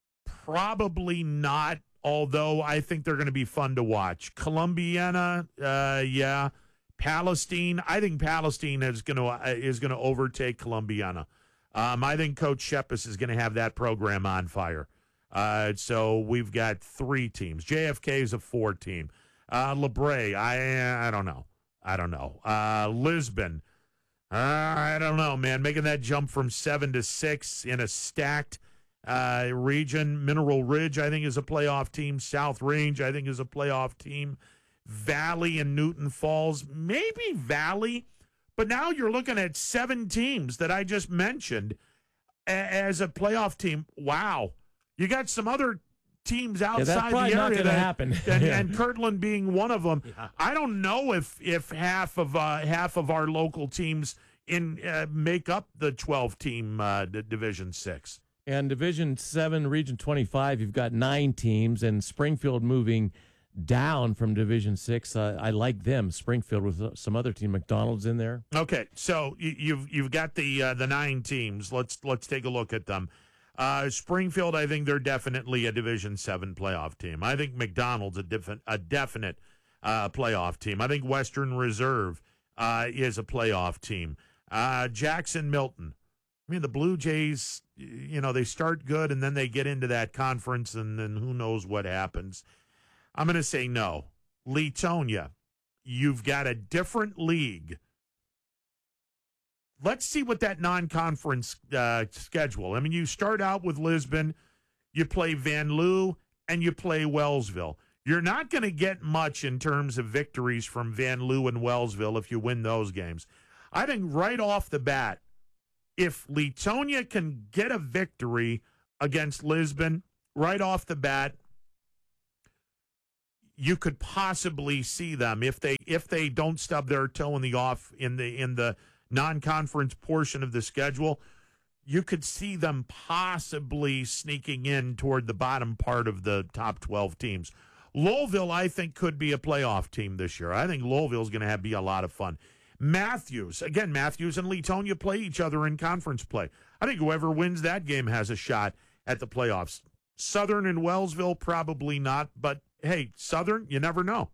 Speaker 2: probably not, although I think they're going to be fun to watch. Columbiana, uh, yeah. Palestine, I think Palestine is going to uh, is going to overtake Columbiana. Um, I think Coach Shepis is going to have that program on fire. Uh, so we've got three teams. J F K is a four team. Uh, LeBray, I I don't know. I don't know. Uh, Lisbon, uh, I don't know, man. Making that jump from seven to six in a stacked uh, region. Mineral Ridge, I think, is a playoff team. South Range, I think, is a playoff team. Valley and Newton Falls, maybe Valley. But now you're looking at seven teams that I just mentioned a- as a playoff team. Wow. You got some other teams
Speaker 1: Yeah, that's
Speaker 2: outside
Speaker 1: probably
Speaker 2: the
Speaker 1: not
Speaker 2: area
Speaker 1: gonna
Speaker 2: that,
Speaker 1: happen.
Speaker 2: and,
Speaker 1: Yeah.
Speaker 2: and Kirtland being one of them.
Speaker 1: Yeah.
Speaker 2: I don't know if if half of uh, half of our local teams in uh, make up the twelve team uh, d- Division Six.
Speaker 1: And Division Seven, Region twenty-five, you've got nine teams, and Springfield moving down from Division Six. Uh, I like them. Springfield with uh, some other team. McDonald's in there.
Speaker 2: Okay, so you, you've you've got the uh, the nine teams. Let's let's take a look at them. Uh, Springfield, I think they're definitely a Division Seven playoff team. I think McDonald's a defi- a definite uh, playoff team. I think Western Reserve uh, is a playoff team. Uh, Jackson Milton. I mean, the Blue Jays, you know, they start good and then they get into that conference and then who knows what happens. I'm going to say no. Leetonia, you've got a different league. Let's see what that non-conference uh, schedule. I mean, you start out with Lisbon, you play Van Loo and you play Wellsville. You're not going to get much in terms of victories from Van Loo and Wellsville if you win those games. I think right off the bat, if Leetonia can get a victory against Lisbon right off the bat, you could possibly see them if they if they don't stub their toe in the off in the in the non-conference portion of the schedule. You could see them possibly sneaking in toward the bottom part of the top twelve teams. Lowellville, I think, could be a playoff team this year. I think Lowellville is going to have be a lot of fun. Matthews, again, Matthews and Leetonia play each other in conference play. I think whoever wins that game has a shot at the playoffs. Southern and Wellsville, probably not, but hey, Southern, you never know.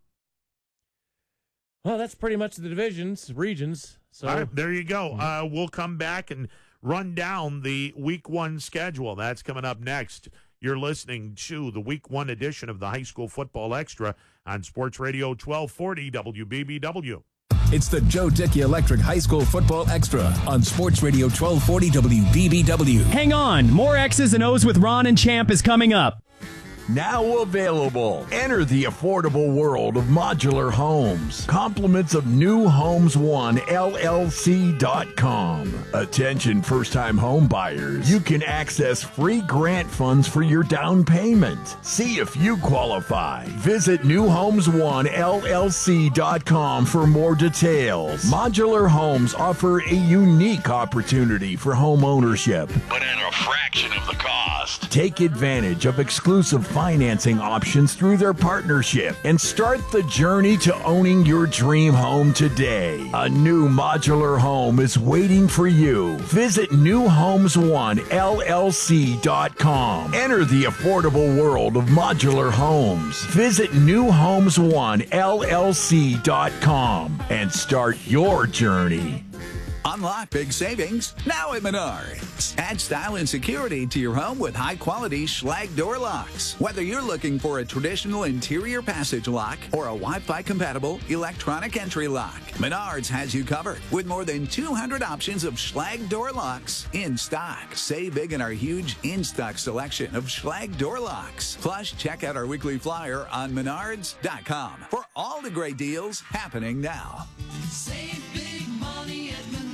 Speaker 1: Well, that's pretty much the divisions, regions. So
Speaker 2: all right, there you go. Uh, we'll come back and run down the week one schedule. That's coming up next. You're listening to the week one edition of the High School Football Extra on Sports Radio twelve forty W B B W.
Speaker 3: It's the Joe Dickey Electric High School Football Extra on Sports Radio twelve forty W B B W.
Speaker 4: Hang on, more X's and O's with Ron and Champ is coming up.
Speaker 18: Now available. Enter the affordable world of modular homes. Compliments of New Homes One L L C dot com. Attention first-time home buyers. You can access free grant funds for your down payment. See if you qualify. Visit New Homes One L L C dot com for more details. Modular homes offer a unique opportunity for home ownership,
Speaker 19: but at a fraction of the cost.
Speaker 18: Take advantage of exclusive financing options through their partnership and start the journey to owning your dream home today. A new modular home is waiting for you. Visit New Homes One L L C dot com. Enter the affordable world of modular homes. Visit New Homes One L L C dot com and start your journey.
Speaker 20: Unlock big savings now at Menards. Add style and security to your home with high-quality Schlage door locks. Whether you're looking for a traditional interior passage lock or a Wi-Fi compatible electronic entry lock, Menards has you covered with more than two hundred options of Schlage door locks in stock. Save big in our huge in-stock selection of Schlage door locks. Plus, check out our weekly flyer on menards dot com for all the great deals happening now.
Speaker 5: Save big money at Menards.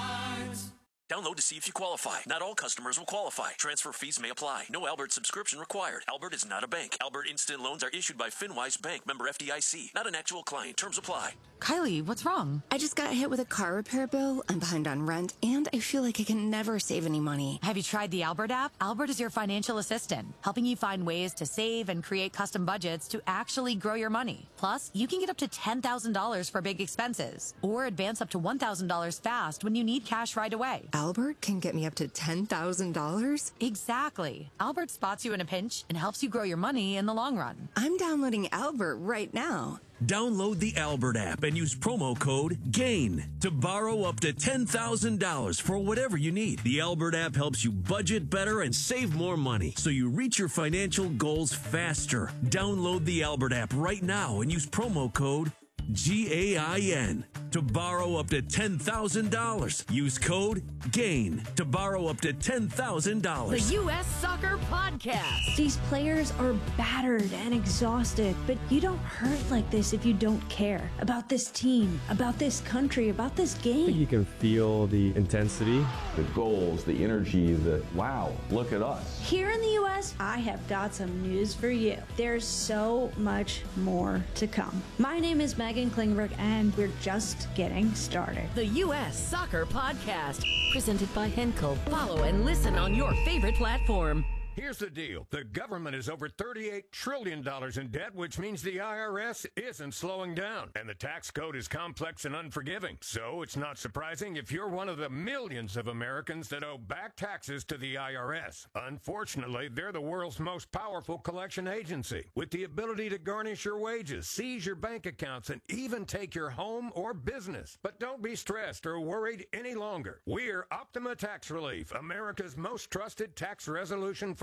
Speaker 11: Download to see if you qualify. Not all customers will qualify. Transfer fees may apply. No Albert subscription required. Albert is not a bank. Albert Instant Loans are issued by FinWise Bank, member F D I C. Not an actual client. Terms apply.
Speaker 21: Kylie, what's wrong? I just got hit with a car repair bill. I'm behind on rent, and I feel like I can never save any money.
Speaker 22: Have you tried the Albert app? Albert is your financial assistant, helping you find ways to save and create custom budgets to actually grow your money. Plus, you can get up to ten thousand dollars for big expenses, or advance up to one thousand dollars fast when you need cash right away.
Speaker 21: Albert can get me up to ten thousand dollars?
Speaker 22: Exactly. Albert spots you in a pinch and helps you grow your money in the long run.
Speaker 21: I'm downloading Albert right now.
Speaker 14: Download the Albert app and use promo code GAIN to borrow up to ten thousand dollars for whatever you need. The Albert app helps you budget better and save more money so you reach your financial goals faster. Download the Albert app right now and use promo code G A I N to borrow up to ten thousand dollars. Use code GAIN to borrow up to ten thousand dollars.
Speaker 23: The U S Soccer Podcast.
Speaker 24: These players are battered and exhausted, but you don't hurt like this if you don't care about this team, about this country, about this game.
Speaker 25: I think you can feel the intensity, the goals, the energy, the wow, look at us.
Speaker 24: Here in the U S, I have got some news for you. There's so much more to come. My name is Megan Klingberg, and we're just getting started.
Speaker 23: The U S Soccer Podcast, presented by Henkel. Follow and listen on your favorite platform.
Speaker 7: Here's the deal. The government is over thirty-eight trillion dollars in debt, which means the I R S isn't slowing down. And the tax code is complex and unforgiving. So it's not surprising if you're one of the millions of Americans that owe back taxes to the I R S. Unfortunately, they're the world's most powerful collection agency, with the ability to garnish your wages, seize your bank accounts, and even take your home or business. But don't be stressed or worried any longer. We're Optima Tax Relief, America's most trusted tax resolution firm.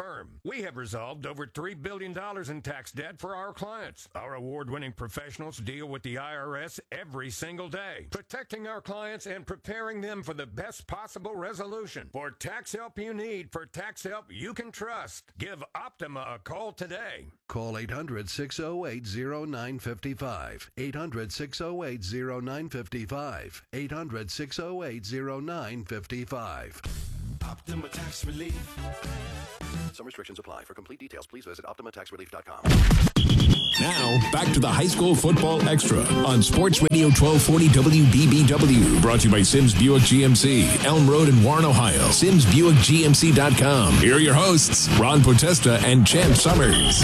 Speaker 7: firm. We have resolved over three billion dollars in tax debt for our clients. Our award-winning professionals deal with the I R S every single day, protecting our clients and preparing them for the best possible resolution. For tax help you need, for tax help you can trust, give Optima a call today.
Speaker 8: Call eight hundred, six oh eight, oh nine five five. eight hundred, six oh eight, oh nine five five. eight hundred, six oh eight, oh nine five five.
Speaker 5: Optima Tax Relief.
Speaker 8: Some restrictions apply. For complete details, please visit optima tax relief dot com.
Speaker 3: Now, back to the High School Football Extra on Sports Radio twelve forty W B B W. Brought to you by Sims Buick G M C, Elm Road in Warren, Ohio. Sims Buick G M C dot com. Here are your hosts, Ron Potesta and Champ Summers.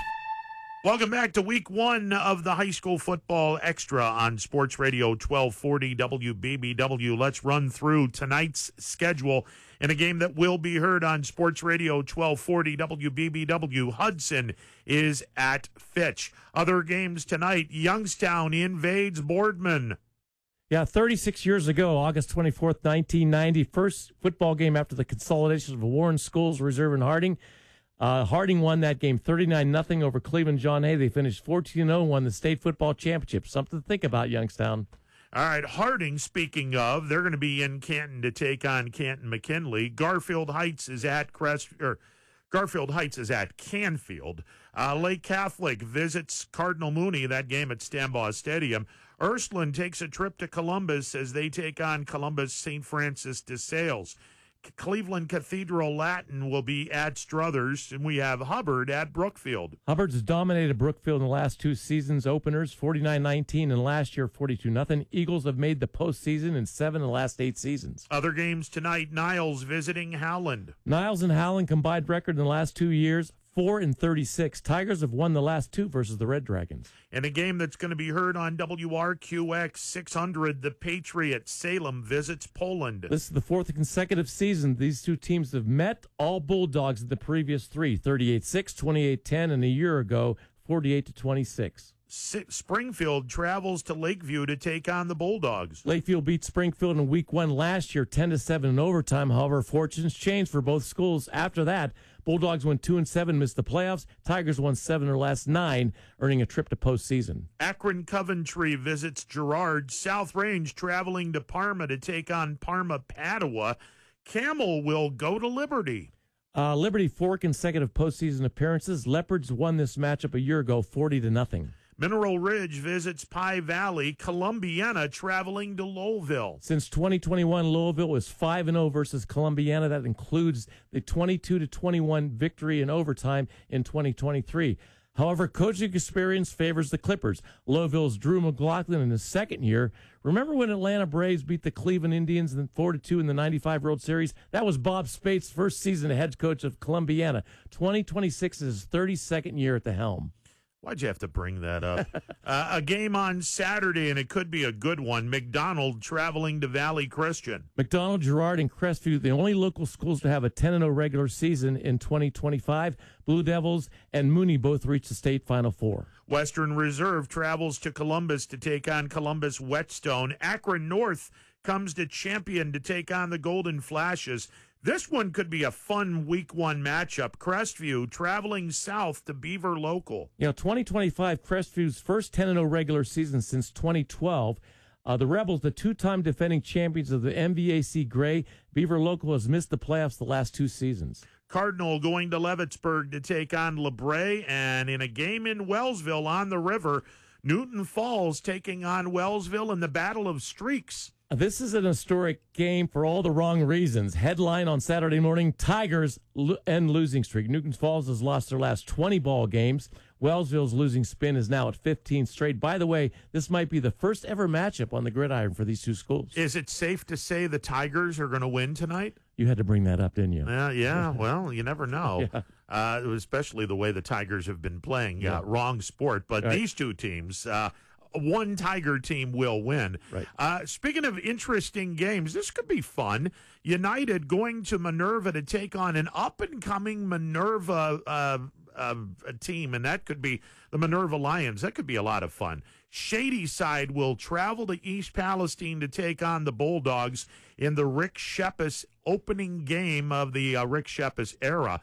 Speaker 2: Welcome back to week one of the High School Football Extra on Sports Radio twelve forty W B B W. Let's run through tonight's schedule in a game that will be heard on Sports Radio twelve forty W B B W. Hudson is at Fitch. Other games tonight, Youngstown invades Boardman.
Speaker 1: Yeah, thirty-six years ago, August twenty-fourth, nineteen ninety, first football game after the consolidation of Warren Schools Reserve and Harding. Uh, Harding won that game thirty-nine nothing over Cleveland John Hay. They finished fourteen oh, won the state football championship. Something to think about, Youngstown.
Speaker 2: All right, Harding, speaking of, they're going to be in Canton to take on Canton McKinley. Garfield Heights is at Crest, or Garfield Heights is at Canfield. Uh, Lake Catholic visits Cardinal Mooney, that game at Stambaugh Stadium. Ursuline takes a trip to Columbus as they take on Columbus Saint Francis de Sales. Cleveland Cathedral Latin will be at Struthers, and we have Hubbard at Brookfield.
Speaker 1: Hubbard's dominated Brookfield in the last two seasons openers, forty-nine nineteen, and last year forty-two nothing. Eagles have made the postseason in seven of the last eight seasons.
Speaker 2: Other games tonight, Niles visiting Howland.
Speaker 1: Niles and Howland combined record in the last two years, four and thirty-six. Tigers have won the last two versus the Red Dragons.
Speaker 2: In a game that's going to be heard on W R Q X six hundred, the Patriot Salem visits Poland.
Speaker 1: This is the fourth consecutive season these two teams have met. All Bulldogs in the previous three, thirty-eight six, twenty-eight ten, and a year ago, forty-eight to twenty-six.
Speaker 2: Springfield travels to Lakeview to take on the Bulldogs.
Speaker 1: Lakeview beat Springfield in week one last year, ten to seven in overtime. However, fortunes changed for both schools after that. Bulldogs went two and seven, missed the playoffs. Tigers won seven of their last nine, earning a trip to postseason.
Speaker 2: Akron Coventry visits Girard. South Range traveling to Parma to take on Parma Padua. Camel will go to Liberty.
Speaker 1: Uh, Liberty, four consecutive postseason appearances. Leopards won this matchup a year ago, forty to nothing.
Speaker 2: Mineral Ridge visits Pie Valley. Columbiana traveling to Lowellville.
Speaker 1: Since twenty twenty-one, Louisville was five and oh versus Columbiana. That includes the twenty-two to twenty-one victory in overtime in twenty twenty-three. However, coaching experience favors the Clippers. Louisville's Drew McLaughlin in his second year. Remember when Atlanta Braves beat the Cleveland Indians four to two in the ninety-five World Series? That was Bob Spate's first season as head coach of Columbiana. twenty twenty-six is his thirty-second year at the helm.
Speaker 2: Why'd you have to bring that up? uh, a game on Saturday, and it could be a good one. McDonald traveling to Valley Christian.
Speaker 1: McDonald, Girard, and Crestview, the only local schools to have a ten and oh regular season in twenty twenty-five. Blue Devils and Mooney both reached the state Final Four.
Speaker 2: Western Reserve travels to Columbus to take on Columbus Whetstone. Akron North comes to Champion to take on the Golden Flashes. This one could be a fun week one matchup. Crestview traveling south to Beaver Local.
Speaker 1: You know, twenty twenty-five, Crestview's first ten and oh regular season since twenty twelve. Uh, the Rebels, the two-time defending champions of the M V A C Gray. Beaver Local has missed the playoffs the last two seasons.
Speaker 2: Cardinal going to Leavittsburg to take on LeBray. And in a game in Wellsville on the river, Newton Falls taking on Wellsville in the Battle of Streaks.
Speaker 1: This is an historic game for all the wrong reasons. Headline on Saturday morning, Tigers lo- end losing streak. Newton Falls has lost their last twenty ball games. Wellsville's losing spin is now at fifteen straight. By the way, this might be the first ever matchup on the gridiron for these two schools.
Speaker 2: Is it safe to say the Tigers are going to win tonight?
Speaker 1: You had to bring that up, didn't you?
Speaker 2: Uh, yeah, well, you never know,
Speaker 1: yeah.
Speaker 2: uh, especially the way the Tigers have been playing.
Speaker 1: Yeah.
Speaker 2: Uh, wrong sport, but
Speaker 1: right.
Speaker 2: These two teams, uh, one Tiger team will win.
Speaker 1: Right.
Speaker 2: Uh, speaking of interesting games, this could be fun. United going to Minerva to take on an up-and-coming Minerva uh, uh, team, and that could be the Minerva Lions. That could be a lot of fun. Shadyside will travel to East Palestine to take on the Bulldogs in the Rick Shepis opening game of the uh, Rick Shepis era.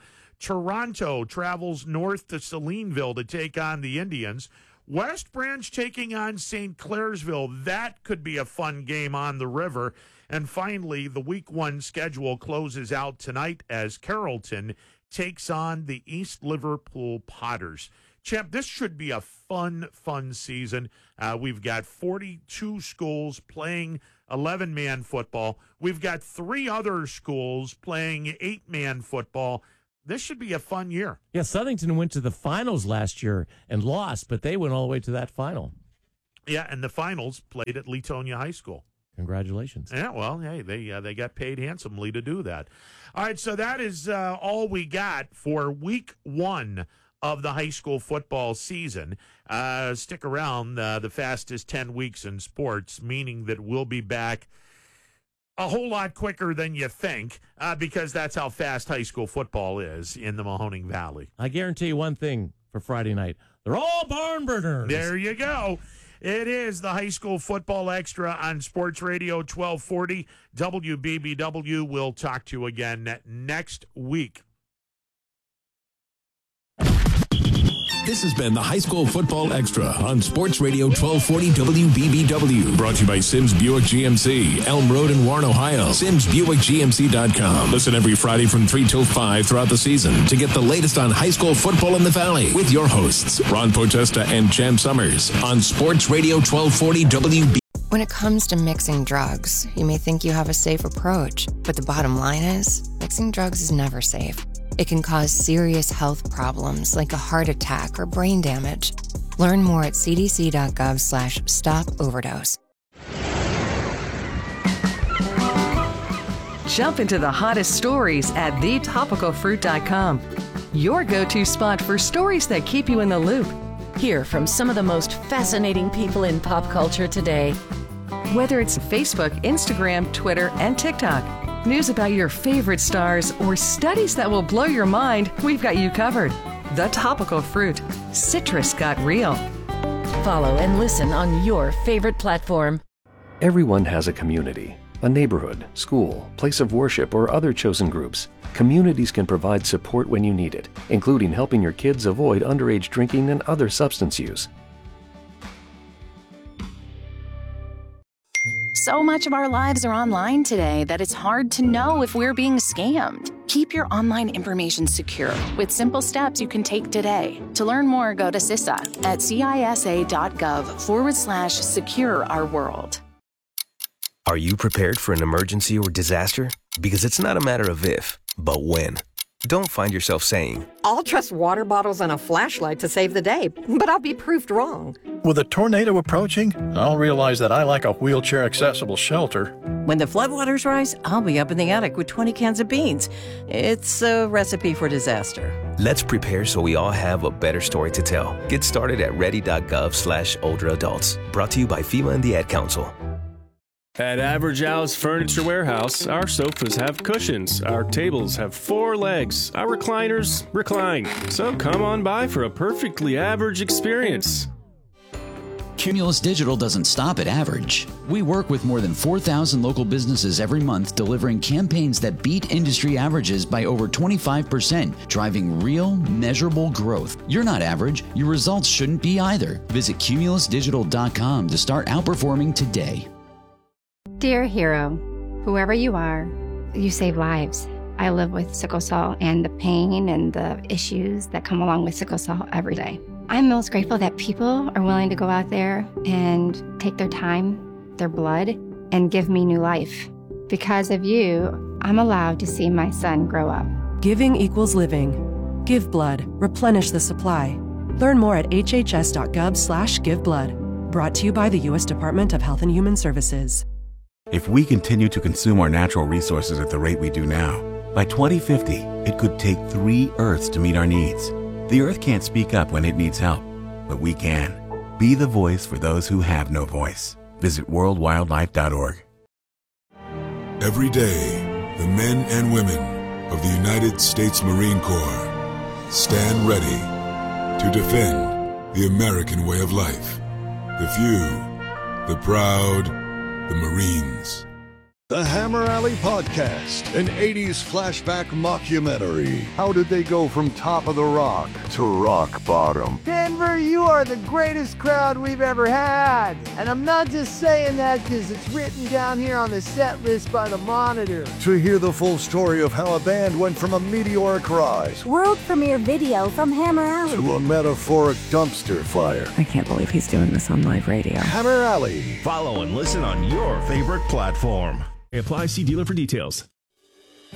Speaker 2: Toronto travels north to Salineville to take on the Indians. West Branch taking on Saint Clairsville. That could be a fun game on the river. And finally, the week one schedule closes out tonight as Carrollton takes on the East Liverpool Potters. Champ, this should be a fun, fun season. Uh, we've got forty-two schools playing eleven-man football. We've got three other schools playing eight-man football. This should be a fun year.
Speaker 1: Yeah, Southington went to the finals last year and lost, but they went all the way to that final.
Speaker 2: Yeah, and the finals played at Leetonia High School.
Speaker 1: Congratulations.
Speaker 2: Yeah, well, hey, they uh, they got paid handsomely to do that. All right, so that is uh, all we got for week one of the high school football season. Uh, stick around, uh, the fastest ten weeks in sports, meaning that we'll be back a whole lot quicker than you think, uh, because that's how fast high school football is in the Mahoning Valley.
Speaker 1: I guarantee you one thing for Friday night. They're all barn burners.
Speaker 2: There you go. It is the High School Football Extra on Sports Radio twelve forty W B B W. We'll talk to you again next week.
Speaker 3: This has been the High School Football Extra on Sports Radio twelve forty W B B W. Brought to you by Sims Buick G M C, Elm Road in Warren, Ohio. Sims Buick G M C dot com. Listen every Friday from three till five throughout the season to get the latest on high school football in the Valley with your hosts, Ron Potesta and Champ Summers on Sports Radio twelve forty W B B W.
Speaker 10: When it comes to mixing drugs, you may think you have a safe approach, but the bottom line is, mixing drugs is never safe. It can cause serious health problems like a heart attack or brain damage. Learn more at c d c dot gov slash stop overdose.
Speaker 12: Jump into the hottest stories at the topical fruit dot com. Your go-to spot for stories that keep you in the loop.
Speaker 23: Hear from some of the most fascinating people in pop culture today.
Speaker 12: Whether it's Facebook, Instagram, Twitter, and TikTok, news about your favorite stars, or studies that will blow your mind, we've got you covered. The Topical Fruit. Citrus got real.
Speaker 23: Follow and listen on your favorite platform.
Speaker 13: Everyone has a community, a neighborhood, school, place of worship, or other chosen groups. Communities can provide support when you need it, including helping your kids avoid underage drinking and other substance use.
Speaker 15: So much of our lives are online today that it's hard to know if we're being scammed. Keep your online information secure with simple steps you can take today. To learn more, go to C I S A at cisa.gov forward slash secure our world.
Speaker 16: Are you prepared for an emergency or disaster? Because it's not a matter of if, but when. Don't find yourself saying,
Speaker 26: I'll trust water bottles and a flashlight to save the day, but I'll be proved wrong.
Speaker 27: With a tornado approaching, I'll realize that I lack a wheelchair-accessible shelter.
Speaker 26: When the floodwaters rise, I'll be up in the attic with twenty cans of beans. It's a recipe for disaster.
Speaker 16: Let's prepare so we all have a better story to tell. Get started at ready.gov slash older adults. Brought to you by FEMA and the Ad Council.
Speaker 28: At Average Al's Furniture Warehouse, our sofas have cushions, our tables have four legs, our recliners recline. So come on by for a perfectly average experience.
Speaker 29: Cumulus Digital doesn't stop at average. We work with more than four thousand local businesses every month, delivering campaigns that beat industry averages by over twenty-five percent, driving real, measurable growth. You're not average. Your results shouldn't be either. Visit cumulus digital dot com to start outperforming today.
Speaker 30: Dear hero, whoever you are, you save lives. I live with sickle cell and the pain and the issues that come along with sickle cell every day. I'm most grateful that people are willing to go out there and take their time, their blood, and give me new life. Because of you, I'm allowed to see my son grow up.
Speaker 31: Giving equals living. Give blood. Replenish the supply. Learn more at hhs.gov slash give blood. Brought to you by the U S Department of Health and Human Services.
Speaker 32: If we continue to consume our natural resources at the rate we do now, by twenty fifty, it could take three Earths to meet our needs. The Earth can't speak up when it needs help, but we can. Be the voice for those who have no voice. Visit world wildlife dot org.
Speaker 33: Every day, the men and women of the United States Marine Corps stand ready to defend the American way of life. The few, the proud, the Marines.
Speaker 4: The Hammer Alley Podcast, an eighties flashback mockumentary. How did they go from top of the rock to rock bottom?
Speaker 6: Denver, you are the greatest crowd we've ever had. And I'm not just saying that because it's written down here on the set list by the Monitor.
Speaker 4: To hear the full story of how a band went from a meteoric rise,
Speaker 9: world premiere video from Hammer Alley,
Speaker 4: to a metaphoric dumpster fire.
Speaker 9: I can't believe he's doing this on live radio.
Speaker 4: Hammer Alley.
Speaker 11: Follow and listen on your favorite platform.
Speaker 28: Apply, see dealer for details.